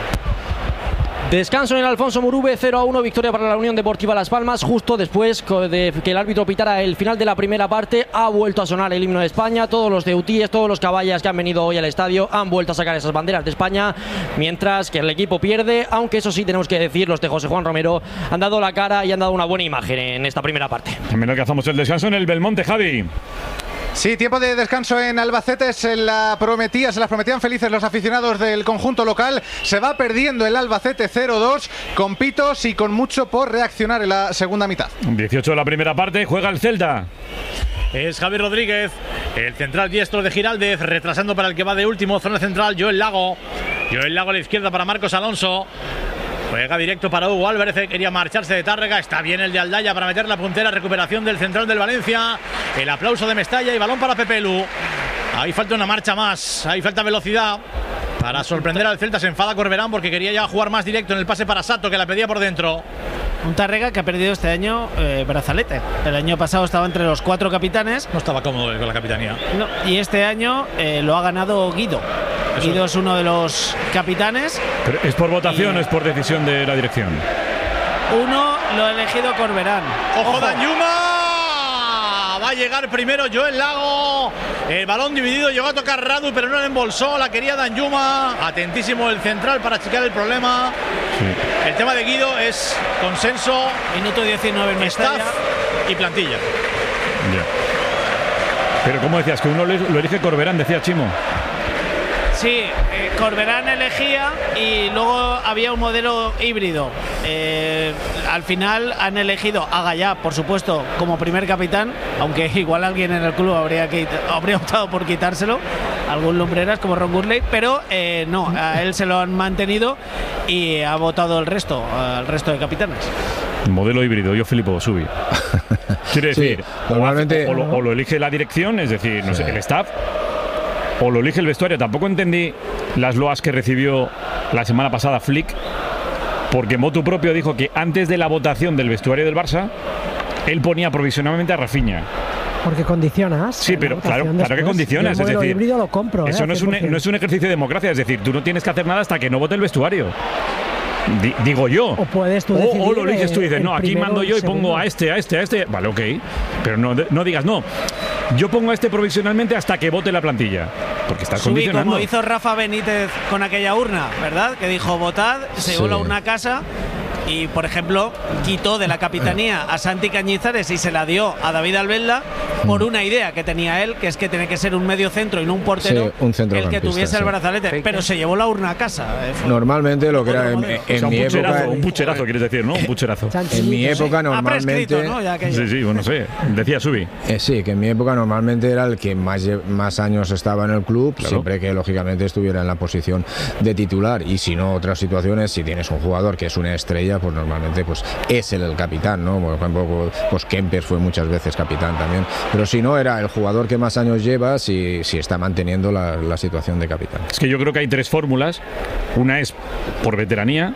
Descanso en el Alfonso Murube, 0-1, victoria para la Unión Deportiva Las Palmas. Justo después de que el árbitro pitara el final de la primera parte, ha vuelto a sonar el himno de España. Todos los ceutíes, todos los caballas que han venido hoy al estadio han vuelto a sacar esas banderas de España, mientras que el equipo pierde, aunque eso sí tenemos que decir, los de José Juan Romero han dado la cara y han dado una buena imagen en esta primera parte. A menos que hacemos el descanso en el Belmonte, Javi. Sí, tiempo de descanso en Albacete, se las prometían felices los aficionados del conjunto local. Se va perdiendo el Albacete 0-2 con pitos y con mucho por reaccionar en la segunda mitad. 18 de la primera parte, juega el Celta. Es Javi Rodríguez, el central diestro de Giraldez, retrasando para el que va de último, zona central, Joel Lago. Joel Lago a la izquierda para Marcos Alonso. Juega directo para Hugo Álvarez, quería marcharse de Tárrega, está bien el de Aldaya para meter la puntera, recuperación del central del Valencia, el aplauso de Mestalla y balón para Pepelu. Ahí falta una marcha más, ahí falta velocidad para sorprender al Celta. Se enfada Corberán porque quería ya jugar más directo en el pase para Sato, que la pedía por dentro. Un Tárrega que ha perdido este año brazalete. El año pasado estaba entre los 4 capitanes. No estaba cómodo con la capitanía. No, y este año lo ha ganado Guido. Guido es uno de los capitanes. ¿Pero es por votación o es por decisión de la dirección? Uno lo ha elegido Corberán. ¡Ojo, Danjuma! Va a llegar primero Joel Lago. El balón dividido, llegó a tocar Radu, pero no le embolsó. La quería Danjuma. Atentísimo el central para achicar el problema. Sí. El tema de Guido es consenso. Minuto 19 en Mestalla. Staff y plantilla. Ya. Pero como decías, que uno lo elige Corberán, decía Chimo. Sí, Corberán elegía y luego había un modelo híbrido. Al final han elegido a Gallá, por supuesto, como primer capitán, aunque igual alguien en el club habría optado por quitárselo, algún lumbreras como Ron Gurley, pero no, a él se lo han mantenido y ha votado al resto de capitanes. Modelo híbrido, yo flipo, Subi. Quiere decir, sí, normalmente o lo elige la dirección, es decir, no sé, el staff, o lo elige el vestuario. Tampoco entendí las loas que recibió la semana pasada Flick, porque motu propio dijo que antes de la votación del vestuario del Barça, él ponía provisionalmente a Rafinha. Porque condicionas. Sí, pero claro que condicionas. Es decir, híbrido lo compro, eso no es un ejercicio de democracia. Es decir, tú no tienes que hacer nada hasta que no vote el vestuario. Digo yo. O puedes tú decidir, o lo dices tú y dices, no, aquí mando yo y pongo a este. Vale, ok. Pero no digas no. Yo pongo a este provisionalmente hasta que vote la plantilla, porque está condicionando. Como hizo Rafa Benítez con aquella urna, ¿verdad? Que dijo votad, se llevó la urna a casa. Y, por ejemplo, quitó de la capitanía a Santi Cañizares y se la dio a David Albelda por una idea que tenía él, que es que tiene que ser un medio centro y no un portero, el que tuviese el brazalete. Pero se llevó la urna a casa. Normalmente lo que era en mi época... Un pucherazo, quieres decir, ¿no? Un pucherazo. En mi época normalmente... ¿no? Sí, bueno, sé. Decía Subi. Sí, que en mi época normalmente era el que más años estaba en el club, claro, siempre que lógicamente estuviera en la posición de titular. Y si no, otras situaciones, si tienes un jugador que es una estrella, pues normalmente pues es el capitán, ¿no? Por ejemplo, pues Kempes fue muchas veces capitán también, pero si no, era el jugador que más años lleva si está manteniendo la situación de capitán. Es que yo creo que hay tres fórmulas. Una es por veteranía,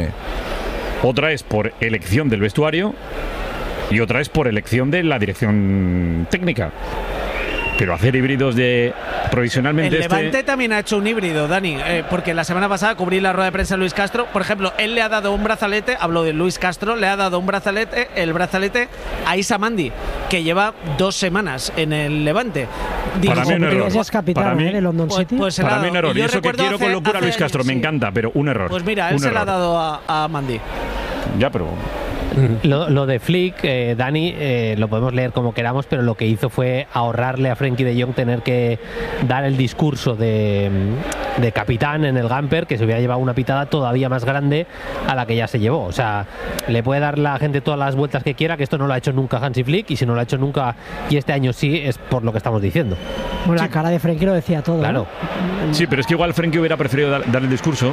otra es por elección del vestuario y otra es por elección de la dirección técnica. Pero hacer híbridos de provisionalmente... El Levante también ha hecho un híbrido, Dani, porque la semana pasada cubrí la rueda de prensa de Luis Castro. Por ejemplo, él le ha dado un brazalete, hablo de Luis Castro, le ha dado un brazalete, el brazalete a Issa Mandi, que lleva 2 semanas en el Levante. Para mí un error. Para mí, de London City. Para mí un error. Y eso que quiero con locura a Luis Castro, me encanta, pero un error. Pues mira, él se la ha dado a Mandi. Ya, pero... Lo de Flick, Dani, lo podemos leer como queramos, pero lo que hizo fue ahorrarle a Frenkie de Jong tener que dar el discurso de capitán en el Gamper, que se hubiera llevado una pitada todavía más grande a la que ya se llevó. O sea, le puede dar la gente todas las vueltas que quiera, que esto no lo ha hecho nunca Hansi Flick, y si no lo ha hecho nunca y este año sí, es por lo que estamos diciendo. Bueno, la cara de Frenkie lo decía todo. Claro. Sí, pero es que igual Frenkie hubiera preferido dar el discurso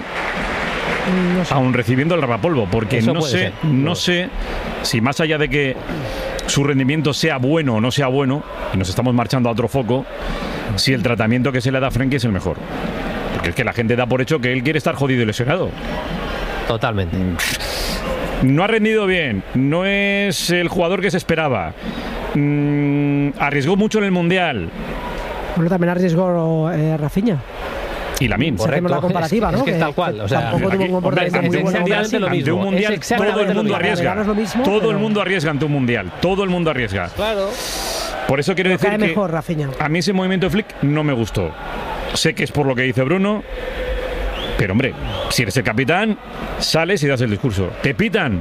aún recibiendo el rapapolvo, porque no sé si más allá de que su rendimiento sea bueno o no sea bueno, y nos estamos marchando a otro foco, si el tratamiento que se le da a Frenkie es el mejor, porque es que la gente da por hecho que él quiere estar jodido y lesionado. Totalmente. No ha rendido bien, no es el jugador que se esperaba, arriesgó mucho en el Mundial. Bueno, también arriesgó Rafinha. Y Lamine. Hacemos la comparativa, ¿no? Es que es tal cual. O sea, tampoco tuvo un comportamiento muy bueno. Ante un mundial todo el mundo arriesga. Todo el mundo arriesga ante un mundial. Todo el mundo arriesga. Claro. Por eso quiero decir que mejor, Rafinha. A mí ese movimiento de Flick no me gustó. Sé que es por lo que dice Bruno, pero hombre, si eres el capitán, sales y das el discurso. ¿Te pitan?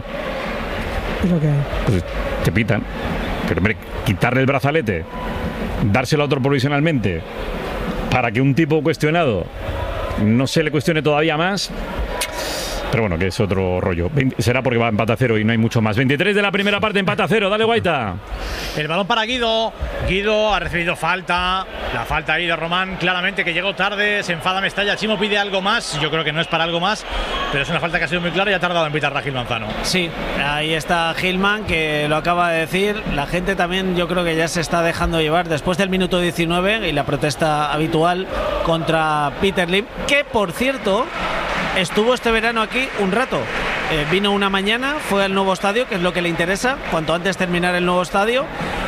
Es lo que hay. Pues te pitan. Pero hombre, quitarle el brazalete, dárselo a otro provisionalmente, para que un tipo cuestionado no se le cuestione todavía más. Pero bueno, que es otro rollo. Será porque va empate a 0 y no hay mucho más. 23 de la primera parte, empate a 0. Dale, Guaita. El balón para Guido. Guido ha recibido falta. La falta ahí de Román, claramente, que llegó tarde. Se enfada Mestalla. Chimo pide algo más. Yo creo que no es para algo más, pero es una falta que ha sido muy clara y ha tardado en pitarla Gil Manzano. Sí, ahí está Gilman, que lo acaba de decir. La gente también, yo creo que ya se está dejando llevar después del minuto 19 y la protesta habitual contra Peter Lim, que por cierto estuvo este verano aquí un rato. Vino una mañana, fue al nuevo estadio, que es lo que le interesa, cuanto antes terminar el nuevo estadio,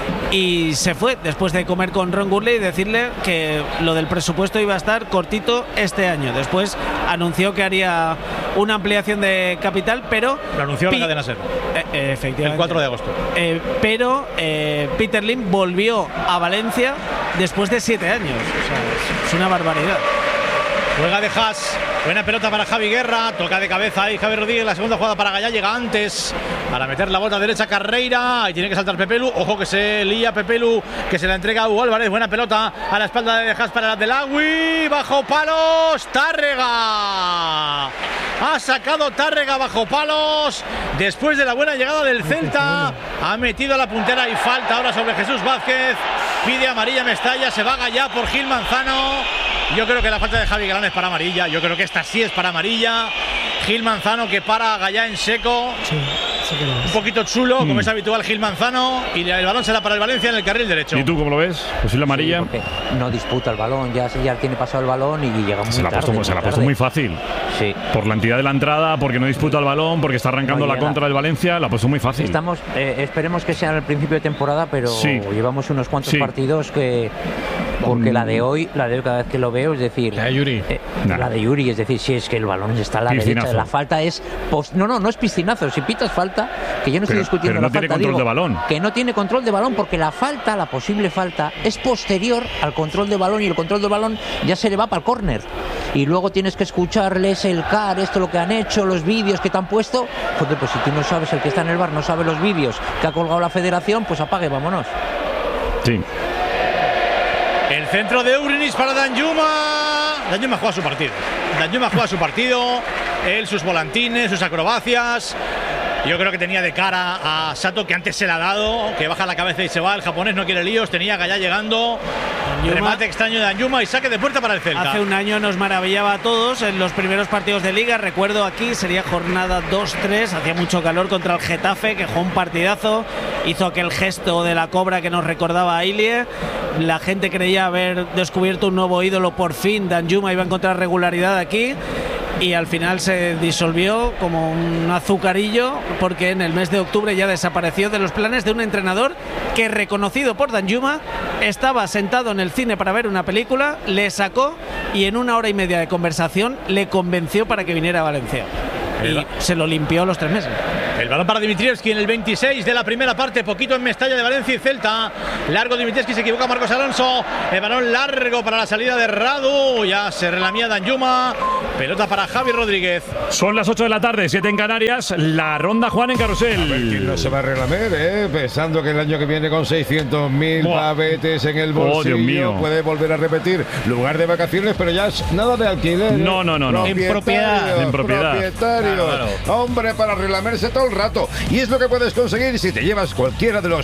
y se fue después de comer con Ron Gurley y decirle que lo del presupuesto iba a estar cortito este año. Después anunció que haría una ampliación de capital, pero... Lo anunció la cadena SER. Efectivamente. El 4 de agosto. Pero Peter Lim volvió a Valencia después de 7 años. O sea, es una barbaridad. Juega de Haas. Buena pelota para Javi Guerra, toca de cabeza ahí Javi Rodríguez, la segunda jugada para Gallá, llega antes para meter la bota derecha Carreira, y tiene que saltar Pepelu, ojo que se lía Pepelu, que se la entrega a Hugo Álvarez, buena pelota a la espalda de Haas para la del Agui, bajo palos, Tárrega, ha sacado Tárrega bajo palos, después de la buena llegada del Celta, ha metido a la puntera y falta ahora sobre Jesús Vázquez, pide amarilla Mestalla, se va Gallá por Gil Manzano. Yo creo que la falta de Javi Galán es para amarilla. Yo creo que esta sí es para amarilla. Gil Manzano que para a Gallá en seco. Sí, un poquito chulo, como es habitual Gil Manzano. Y el balón será para el Valencia en el carril derecho. ¿Y tú cómo lo ves? Pues sí, la amarilla. Sí, no disputa el balón, ya tiene pasado el balón y llega muy tarde. Se la ha puesto muy fácil. Sí. Por la entidad de la entrada, porque no disputa el balón, porque está arrancando la contra del Valencia, la ha puesto muy fácil. Esperemos que sea en el principio de temporada, pero llevamos unos cuantos partidos que Porque la de hoy cada vez que lo veo, es decir, la de Yuri, es decir, si es que el balón está a la derecha, la falta es no es piscinazo. Si pitas falta, que yo no estoy discutiendo la falta, tiene control de balón. Que no tiene control de balón, porque la posible falta es posterior al control de balón, y el control de balón ya se le va para el córner. Y luego tienes que escucharles el CAR, esto lo que han hecho, los vídeos que te han puesto. Joder, pues si tú no sabes, el que está en el bar no sabe los vídeos que ha colgado la federación, pues apague, vámonos. Sí. El centro de Urinis para Danjuma. Danjuma juega su partido. Él, sus volantines, sus acrobacias. Yo creo que tenía de cara a Sato, que antes se le ha dado, que baja la cabeza y se va. El japonés no quiere líos, tenía Gallá llegando. Remate extraño de Danjuma y saque de puerta para el Celta. Hace un año nos maravillaba a todos en los primeros partidos de Liga. Recuerdo aquí, sería jornada 2-3, hacía mucho calor contra el Getafe, que jugó un partidazo. Hizo aquel gesto de la cobra que nos recordaba a Ilie. La gente creía haber descubierto un nuevo ídolo por fin. Danjuma iba a encontrar regularidad aquí. Y al final se disolvió como un azucarillo, porque en el mes de octubre ya desapareció de los planes de un entrenador que, reconocido por Danjuma, estaba sentado en el cine para ver una película, le sacó y en 1 hora y media de conversación le convenció para que viniera a Valencia. Y se lo limpió a los 3 meses. El balón para Dimitrievski en el 26 de la primera parte, poquito en Mestalla de Valencia y Celta. Largo Dimitrievski, se equivoca Marcos Alonso. El balón largo para la salida de Radu. Ya se relamía Danjuma. Pelota para Javi Rodríguez. Son las 8 de la tarde, 7 en Canarias. La ronda Juan en Carrusel. A ver quién no se va a relamer, pensando que el año que viene con 600.000 pavetes en el bolsillo, Dios mío, puede volver a repetir lugar de vacaciones, pero ya es nada de alquiler. No. En propiedad. Propietarios. Claro. Hombre, para relamerse todo el rato. Y es lo que puedes conseguir si te llevas cualquiera de los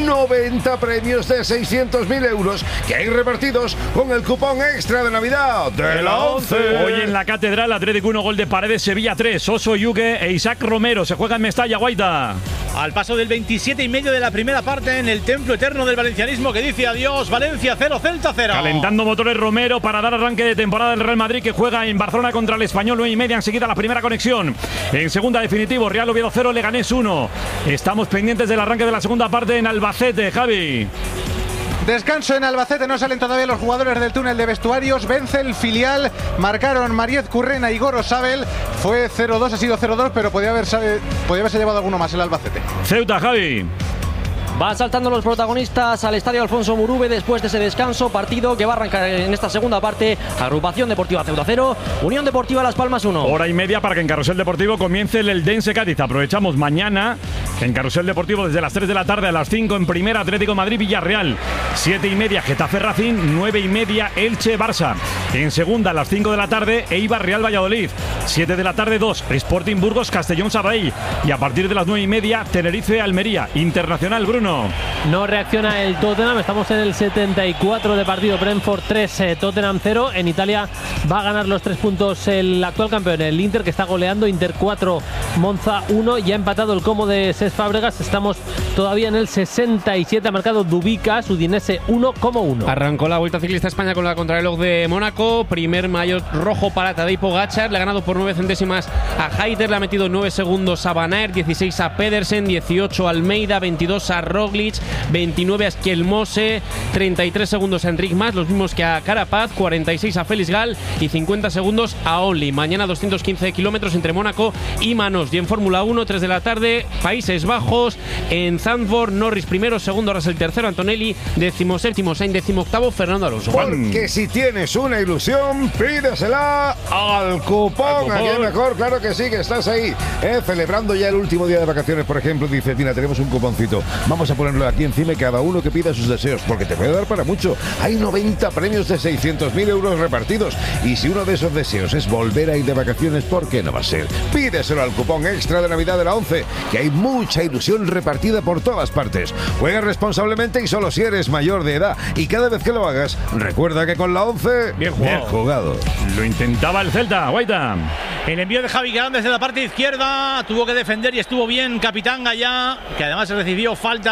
90 premios de 600.000 euros que hay repartidos con el cupón extra de Navidad de la 11. Hoy en la Catedral, Atlético 1, gol de Paredes, Sevilla 3, Oso Yuque e Isaac Romero. Se juega en Mestalla, Guaita. Al paso del 27,5 de la primera parte, en el templo eterno del valencianismo que dice adiós, Valencia 0, Celta 0. Calentando motores Romero para dar arranque de temporada del Real Madrid, que juega en Barcelona contra el Español, 9:30. Enseguida la primera conexión. En segunda, definitivo, Real Oviedo 0, Leganés 1. Estamos pendientes del arranque de la segunda parte en Albacete, Javi. Descanso en Albacete, no salen todavía los jugadores del túnel de vestuarios. Vence el filial, marcaron Mariez Currena y Goro Sabel. Fue 0-2, ha sido 0-2, pero podía haberse llevado alguno más el Albacete. Ceuta, Javi. Van saltando los protagonistas al estadio Alfonso Murube después de ese descanso. Partido que va a arrancar en esta segunda parte. Agrupación Deportiva Ceuta 0, Unión Deportiva Las Palmas 1. Hora y media para que en Carrusel Deportivo comience el Eldense Cádiz. Aprovechamos mañana en Carrusel Deportivo desde las 3 de la tarde a las 5 en primera, Atlético Madrid Villarreal. 7:30 Getafe Racing, 9:30 Elche Barça. En segunda a las 5 de la tarde Eibar Real Valladolid. 7 de la tarde 2 Sporting Burgos Castellón Sabadell. Y a partir de las 9:30 Tenerife Almería. Internacional Bruno. No reacciona el Tottenham, estamos en el 74 de partido. Brentford 3, Tottenham 0. En Italia va a ganar los 3 puntos el actual campeón, el Inter, que está goleando. Inter 4, Monza 1. Ya ha empatado el Como de Cesc Fábregas. Estamos todavía en el 67. Ha marcado Dubicas, Udinese 1, Como 1. Arrancó la Vuelta Ciclista a España con la contrarreloj de Mónaco. Primer maillot rojo para Tadej Pogačar. Le ha ganado por 9 centésimas a Hayter. Le ha metido 9 segundos a Van Aert, 16 a Pedersen, 18 a Almeida, 22 a Roglic, 29 a Schielmose, 33 segundos a Enric Mas, los mismos que a Carapaz, 46 a Félix Gal y 50 segundos a Only. Mañana 215 kilómetros entre Mónaco y Manos. Y en Fórmula 1, 3 de la tarde, Países Bajos, en Zandvoort, Norris primero, segundo Russell tercero, Antonelli, 17º, Sainz 18º, Fernando Alonso. Porque si tienes una ilusión, pídesela al cupón. Aquí es mejor, claro que sí, que estás ahí, celebrando ya el último día de vacaciones, por ejemplo. Dice, Tina, tenemos un cuponcito, vamos a ponerlo aquí encima y cada uno que pida sus deseos, porque te puede dar para mucho. Hay 90 premios de 600.000 euros repartidos, y si uno de esos deseos es volver a ir de vacaciones, ¿por qué no va a ser? Pídeselo al cupón extra de Navidad de la 11, que hay mucha ilusión repartida por todas partes. Juega responsablemente y solo si eres mayor de edad, y cada vez que lo hagas, recuerda que con la 11, bien jugado. Lo intentaba el Celta, Guaita. El envío de Javi Galán desde la parte izquierda, tuvo que defender y estuvo bien capitán Gallá, que además recibió falta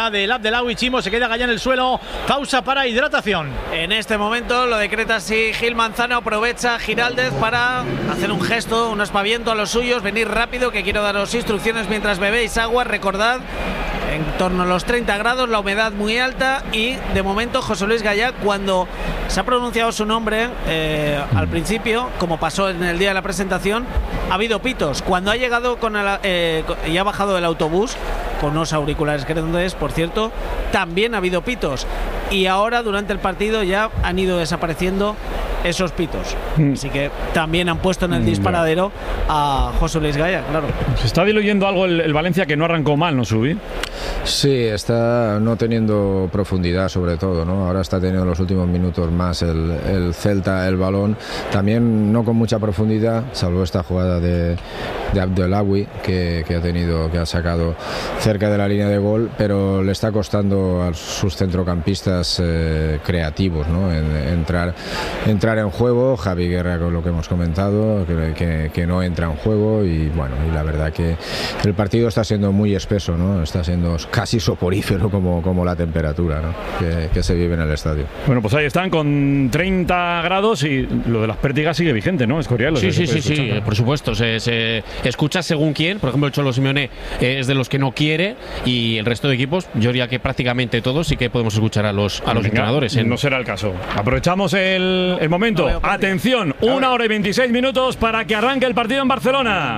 ya del Abdelawi. Chimo se queda allá en el suelo, pausa para hidratación. En este momento lo decreta así Gil Manzano, aprovecha Giraldez para hacer un gesto, un aspaviento a los suyos, venir rápido que quiero daros instrucciones mientras bebéis agua, recordad, en torno a los 30 grados, la humedad muy alta y de momento José Luis Gaya, cuando se ha pronunciado su nombre al principio, como pasó en el día de la presentación, ha habido pitos. Cuando ha llegado y ha bajado del autobús, con unos auriculares grandes, por cierto, también ha habido pitos. Y ahora durante el partido ya han ido desapareciendo esos pitos. Así que también han puesto en el disparadero a José Luis Gaya, claro. Se está diluyendo algo el Valencia, que no arrancó mal, ¿no, Subi? Sí, está no teniendo profundidad sobre todo, ¿no? Ahora está teniendo los últimos minutos más el Celta el balón, también no con mucha profundidad, salvo esta jugada de Abdelawi que ha sacado cerca de la línea de gol, pero le está costando a sus centrocampistas creativos, ¿no? Entrar en juego. Javi Guerra, con lo que hemos comentado, que no entra en juego, y bueno, y la verdad que el partido está siendo muy espeso, ¿no? Está siendo casi soporífero como la temperatura, ¿no? que se vive en el estadio. Bueno, pues ahí están con 30 grados y lo de las pértigas sigue vigente, ¿no? Escorial. Sí, por supuesto. Se escucha según quién. Por ejemplo, el Cholo Simeone es de los que no quiere, y el resto de equipos, yo diría que prácticamente todos sí que podemos escuchar a los entrenadores. No será el caso. Aprovechamos el momento. Atención, 1 hora y 26 minutos para que arranque el partido en Barcelona.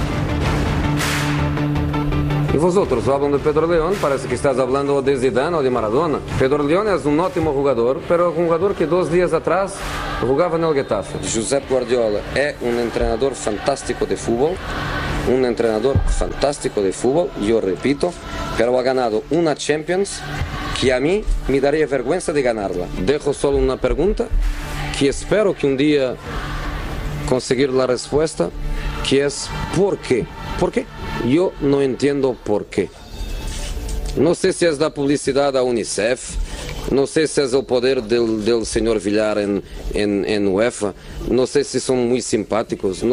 E vosotros hablan de Pedro León, parece que estás hablando de Zidane o de Maradona. Pedro León es un ótimo jugador, pero un jugador que 2 días atrás jugaba en el Getafe. Josep Guardiola es un entrenador fantástico de fútbol, yo repito, pero ha ganado una Champions que a mí me daría vergüenza de ganarla. Dejo solo una pregunta que espero que un día conseguir la respuesta, que es ¿por qué? ¿Por qué? Yo no entiendo por qué. No sé si es la publicidad a UNICEF, no sé si es el poder del señor Villar en UEFA, no sé si son muy simpáticos,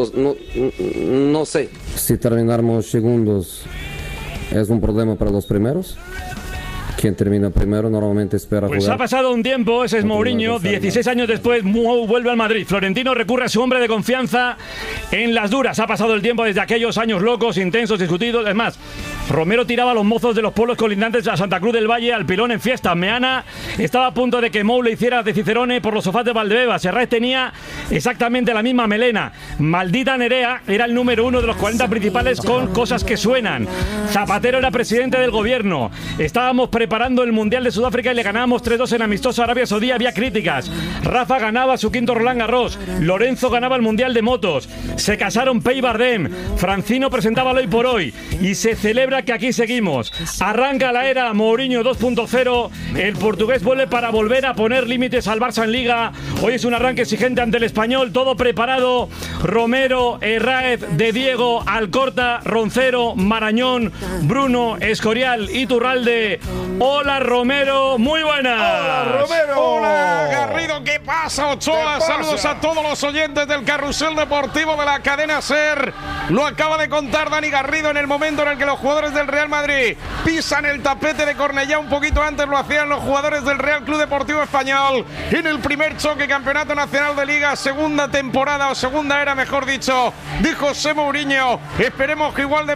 no sé. Si terminamos segundos, ¿es un problema para los primeros? Quien termina primero normalmente espera pues jugar. Ha pasado un tiempo, ese es Mourinho, 16 años después vuelve al Madrid. Florentino recurre a su hombre de confianza en las duras. Ha pasado el tiempo desde aquellos años locos, intensos, discutidos. Es más, Romero tiraba a los mozos de los pueblos colindantes a Santa Cruz del Valle al pilón en fiesta. Meana estaba a punto de que Mou le hiciera de Cicerone por los sofás de Valdebebas. Serrat tenía exactamente la misma melena. Maldita Nerea era el número 1 de los 40 principales con cosas que suenan. Zapatero era presidente del gobierno. Estábamos preparando el Mundial de Sudáfrica y le ganábamos 3-2 en amistoso a Arabia Saudí. Había críticas. Rafa ganaba su quinto Roland Garros. Lorenzo ganaba el Mundial de Motos. Se casaron Pei y Bardem. Francino presentaba el Hoy por Hoy. Y se celebra que aquí seguimos. Arranca la era Mourinho 2.0. El portugués vuelve para volver a poner límites al Barça en Liga. Hoy es un arranque exigente ante el Español. Todo preparado. Romero, Herráez, De Diego, Alcorta, Roncero, Marañón, Bruno, Escorial, Iturralde. Hola Romero, muy buenas. Hola Romero. Hola Garrido, ¿qué pasa Ochoa? Saludos a todos los oyentes del Carrusel Deportivo de la cadena SER. Lo acaba de contar Dani Garrido en el momento en el que los jugadores del Real Madrid pisan el tapete de Cornellá. Un poquito antes lo hacían los jugadores del Real Club Deportivo Español en el primer choque Campeonato Nacional de Liga, segunda temporada o segunda era, mejor dicho, de José Mourinho. Esperemos que igual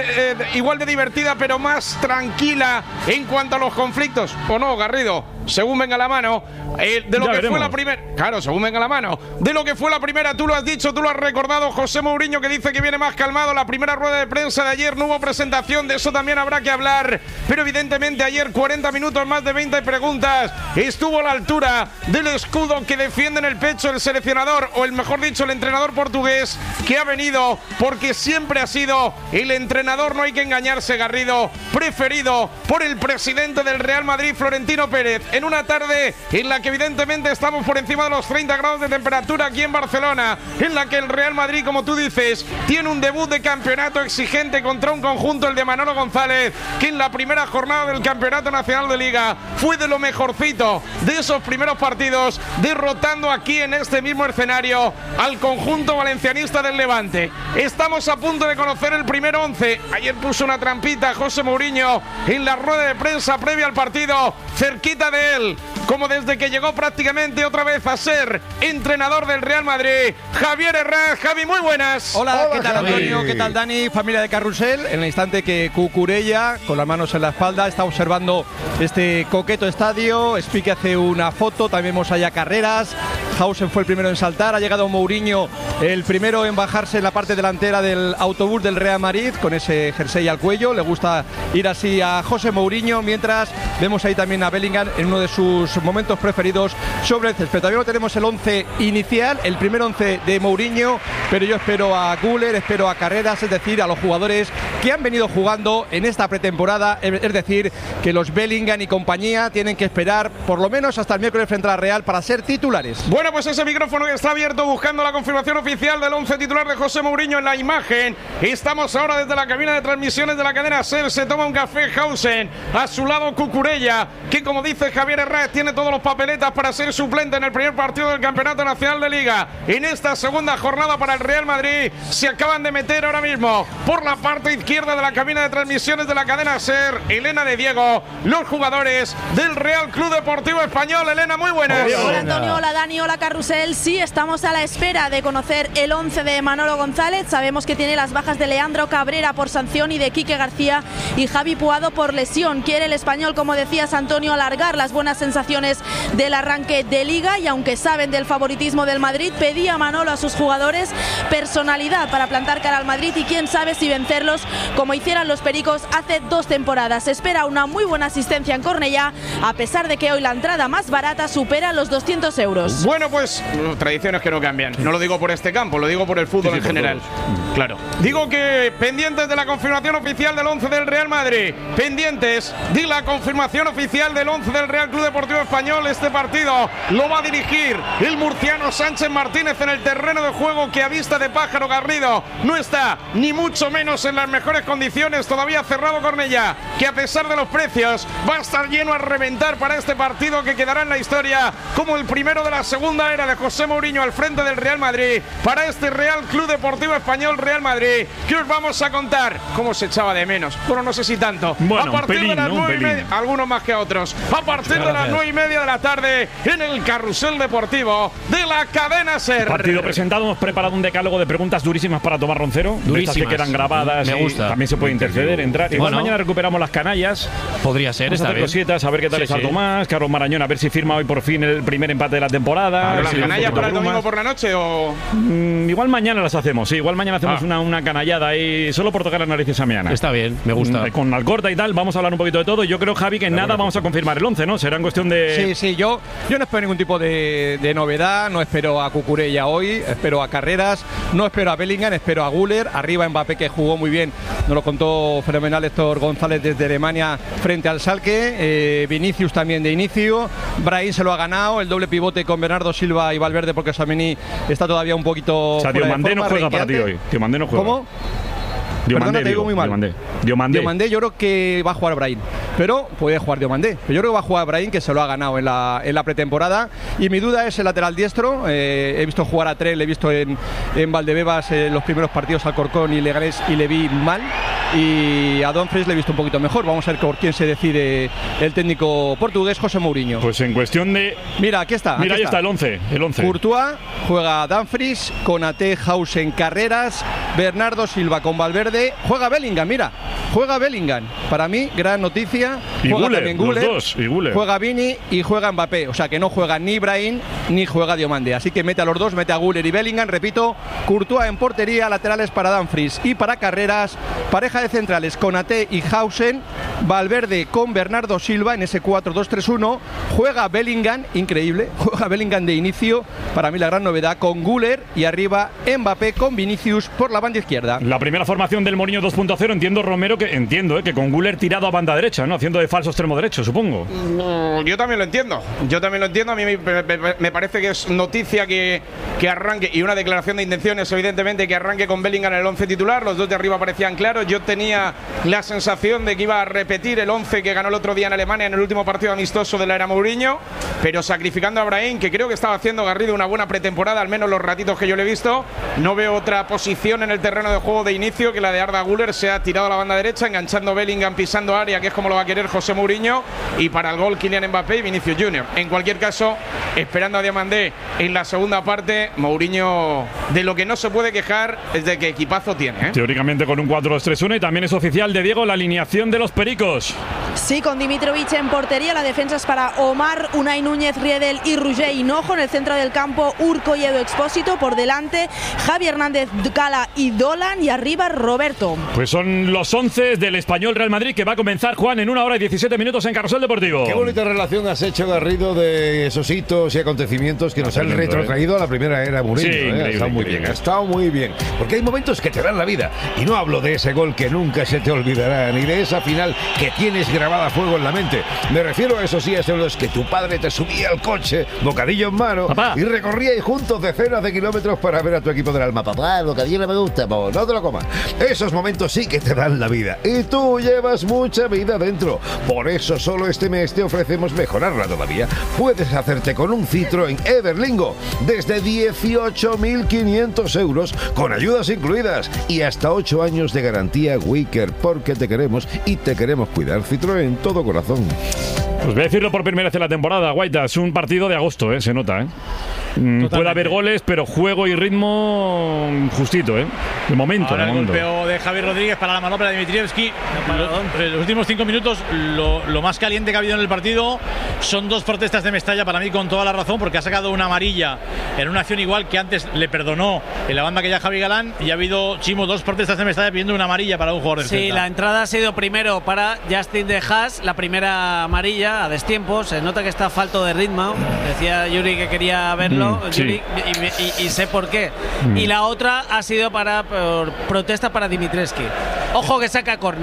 de divertida, pero más tranquila en cuanto a los conflictos, ¿o no, Garrido? Según venga la mano, de lo que fue la primera. Claro, según venga la mano. De lo que fue la primera, tú lo has dicho, tú lo has recordado, José Mourinho, que dice que viene más calmado. La primera rueda de prensa de ayer no hubo presentación, de eso también habrá que hablar. Pero evidentemente ayer 40 minutos, más de 20 preguntas. Estuvo a la altura del escudo que defiende en el pecho el seleccionador, o el mejor dicho, el entrenador portugués, que ha venido porque siempre ha sido el entrenador, no hay que engañarse, Garrido, preferido por el presidente del Real Madrid, Florentino Pérez. en una tarde en la que evidentemente estamos por encima de los 30 grados de temperatura aquí en Barcelona, en la que el Real Madrid, como tú dices, tiene un debut de campeonato exigente contra un conjunto, el de Manolo González, que en la primera jornada del Campeonato Nacional de Liga fue de lo mejorcito de esos primeros partidos, derrotando aquí en este mismo escenario al conjunto valencianista del Levante. Estamos a punto de conocer el primer 11. Ayer puso una trampita José Mourinho en la rueda de prensa previa al partido, cerquita de él, como desde que llegó prácticamente otra vez a ser entrenador del Real Madrid, Javier Herrera. Javi, muy buenas. Hola, ¿qué tal, Antonio? ¿Qué tal, Dani? Familia de Carrusel. En el instante que Cucurella, con las manos en la espalda, está observando este coqueto estadio. Spique hace una foto, también vemos allá Carreras. Hausen fue el primero en saltar, ha llegado Mourinho el primero en bajarse en la parte delantera del autobús del Real Madrid, con ese jersey al cuello. Le gusta ir así a José Mourinho, mientras vemos ahí también a Bellingham en uno de sus momentos preferidos sobre el césped. Todavía no tenemos el 11 inicial, el primer 11 de Mourinho, pero yo espero a Güler, espero a Carreras, es decir, a los jugadores que han venido jugando en esta pretemporada, es decir, que los Bellingham y compañía tienen que esperar por lo menos hasta el miércoles frente a la Real para ser titulares. Bueno, pues ese micrófono que está abierto buscando la confirmación oficial del 11 titular de José Mourinho en la imagen. Estamos ahora desde la cabina de transmisiones de la cadena SER. Se toma un café Hausen, a su lado Cucurella, que como dice Javier Herrera tiene todos los papeletas para ser suplente en el primer partido del Campeonato Nacional de Liga. En esta segunda jornada para el Real Madrid se acaban de meter ahora mismo por la parte izquierda de la cabina de transmisiones de la cadena SER, Elena de Diego, los jugadores del Real Club Deportivo Español. Elena, muy buenas. Hola Antonio, hola Dani, hola Carrusel. Sí, estamos a la espera de conocer el 11 de Manolo González. Sabemos que tiene las bajas de Leandro Cabrera por sanción y de Quique García y Javi Puado por lesión. Quiere el español, como decías Antonio, alargar las buenas sensaciones del arranque de Liga, y aunque saben del favoritismo del Madrid, pedía Manolo a sus jugadores personalidad para plantar cara al Madrid y quién sabe si vencerlos como hicieran los Pericos hace 2 temporadas. Se espera una muy buena asistencia en Cornellá, a pesar de que hoy la entrada más barata supera los 200 euros. Bueno, pues tradiciones que no cambian. No lo digo por este campo, lo digo por el fútbol en general. Claro. Digo que pendientes de la confirmación oficial del 11 del Real Madrid, pendientes de la confirmación oficial del 11 del Real Club Deportivo Español. Este partido lo va a dirigir el murciano Sánchez Martínez en el terreno de juego, que a vista de pájaro Garrido no está ni mucho menos en las mejores condiciones. Todavía cerrado Cornellá, que a pesar de los precios va a estar lleno a reventar para este partido, que quedará en la historia como el primero de la segunda era de José Mourinho al frente del Real Madrid, para este Real Club Deportivo Español Real Madrid, que os vamos a contar cómo se echaba de menos. Bueno, no sé si tanto. Bueno, a partir de las 9:30, algunos más que otros, a partir de las 9:30 de la tarde en el Carrusel Deportivo de la cadena SER. Partido presentado, hemos preparado un decálogo de preguntas durísimas para Tomás Roncero. Durísimas. Que quedan grabadas. Me gusta. También se puede interceder, entrar. Igual mañana recuperamos las canallas. Podría ser, vamos a hacer cositas, a ver qué tal está Tomás. Carlos Marañón, a ver si firma hoy por fin el primer empate de la temporada. ¿Las canallas para el domingo por la noche o...? Igual mañana las hacemos, sí. Igual mañana hacemos una canallada ahí, solo por tocar las narices a mañana. Está bien, me gusta. Con Alcorta y tal, vamos a hablar un poquito de todo. Yo creo, Javi, que en nada vamos a confirmar el 11, ¿no? Será en cuestión de... Sí, yo no espero ningún tipo de novedad. No espero a Cucurella hoy, espero a Carreras, no espero a Bellingham, espero a Güler. Arriba Mbappé, que jugó muy bien, nos lo contó fenomenal Héctor González desde Alemania frente al Schalke. Vinicius también de inicio. Brahim se lo ha ganado, el doble pivote con Bernardo Silva y Valverde, porque Sameni está todavía un poquito... O sea, Diomandé no juega para ti hoy. Diomandé no juega. ¿Cómo? Diomandé, te digo muy mal. Diomandé yo creo que va a jugar Brahim, pero puede jugar Diomandé. Pero yo creo que va a jugar Brahim, que se lo ha ganado en la pretemporada. Y mi duda es el lateral diestro. He visto jugar a Trell, he visto en Valdebebas los primeros partidos al Corcón y Leganés y le vi mal. Y a Dumfries le he visto un poquito mejor. Vamos a ver por quién se decide el técnico portugués, José Mourinho. Pues en cuestión de... Mira, aquí está. Mira, ahí está el 11. Courtois, juega Dumfries, Konaté, Hausen, Carreras, Bernardo Silva con Valverde, juega Bellingham, mira, juega Bellingham. Para mí, gran noticia. Y juega Güler, también Güler, los dos, y Güler. Juega Vini y juega Mbappé. O sea que no juega ni Brahim ni juega Diomandé. Así que mete a los dos, mete a Güler y Bellingham. Repito, Courtois en portería, laterales para Dumfries y para Carreras, pareja de centrales Konaté y Hausen, Valverde con Bernardo Silva en ese 4-2-3-1. Juega Bellingham, increíble, juega Bellingham de inicio. Para mí la gran novedad, con Güler y arriba Mbappé con Vinicius por la banda izquierda. La primera formación del Mourinho 2.0, entiendo, Romero, que que entiendo que con Güler tirado a banda derecha, ¿no? Haciendo de falso extremo derecho, supongo. No, yo también lo entiendo. A mí me parece que es noticia que arranque, y una declaración de intenciones, evidentemente, que arranque con Bellingham en el 11 titular. Los dos de arriba parecían claros. Yo tenía la sensación de que iba a repetir el 11 que ganó el otro día en Alemania en el último partido amistoso de la era Mourinho, pero sacrificando a Brahim, que creo que estaba haciendo Garrido una buena pretemporada, al menos los ratitos que yo le he visto. No veo otra posición en el terreno de juego de inicio que la de Arda Güler. Se ha tirado a la banda derecha, enganchando Bellingham, pisando área, que es como lo va a querer José Mourinho, y para el gol Kylian Mbappé y Vinicius Junior. En cualquier caso, esperando a Diamandé en la segunda parte, Mourinho de lo que no se puede quejar es de que equipazo tiene, ¿eh? Teóricamente con un 4-2-3-1, y también es oficial de Diego la alineación de los pericos. Sí, con Dimitrovic en portería, la defensa es para Omar, Unai Núñez, Riedel y Roger Hinojo. En el centro del campo, Urco y Edu Expósito. Por delante, Javi Hernández, Cala y Dolan, y arriba Roberto. Pues son los 11 del Español Real Madrid, que va a comenzar, Juan, en 1 hora y 17 minutos en Carrusel Deportivo. Qué bonita relación has hecho, Garrido, de esos hitos y acontecimientos que nos han retrotraído a la primera era Mourinho. Sí, ha estado muy bien, ha estado muy bien. Porque hay momentos que te dan la vida. Y no hablo de ese gol que nunca se te olvidará, ni de esa final que tienes grabada a fuego en la mente. Me refiero a esos días en los que tu padre te subía al coche, bocadillo en mano, papá, y recorríais juntos decenas de kilómetros para ver a tu equipo del alma. Papá, el bocadillo no me gusta, no te lo comas. Esos momentos sí que te dan la vida. Y tú llevas mucha vida dentro. Por eso solo este mes te ofrecemos mejorarla todavía. Puedes hacerte con un Citroën Everlingo desde 18.500 euros, con ayudas incluidas y hasta 8 años de garantía Wicker, porque te queremos y te queremos cuidar. Citroën, todo corazón. Pues voy a decirlo por primera vez en la temporada, Guaita, es un partido de agosto, se nota, puede haber goles, pero juego y ritmo justito, de momento. Ahora de el momento. golpeo de Javi Rodríguez para la manopla de Dimitrievski. Los últimos 5 minutos, lo más caliente que ha habido en el partido son 2 protestas de Mestalla, para mí con toda la razón, porque ha sacado una amarilla en una acción igual que antes le perdonó en la banda que ya Javi Galán, y ha habido, Chimo, 2 protestas de Mestalla pidiendo una amarilla para un jugador del Sí, Celta. la entrada ha sido primero para Justin de Haas, la primera amarilla a destiempo. Se nota que está falto de ritmo. Decía Yuri que quería verlo, Yuri, y sé por qué. Y la otra ha sido por protesta para Dimitrievski. Ojo que saca córner.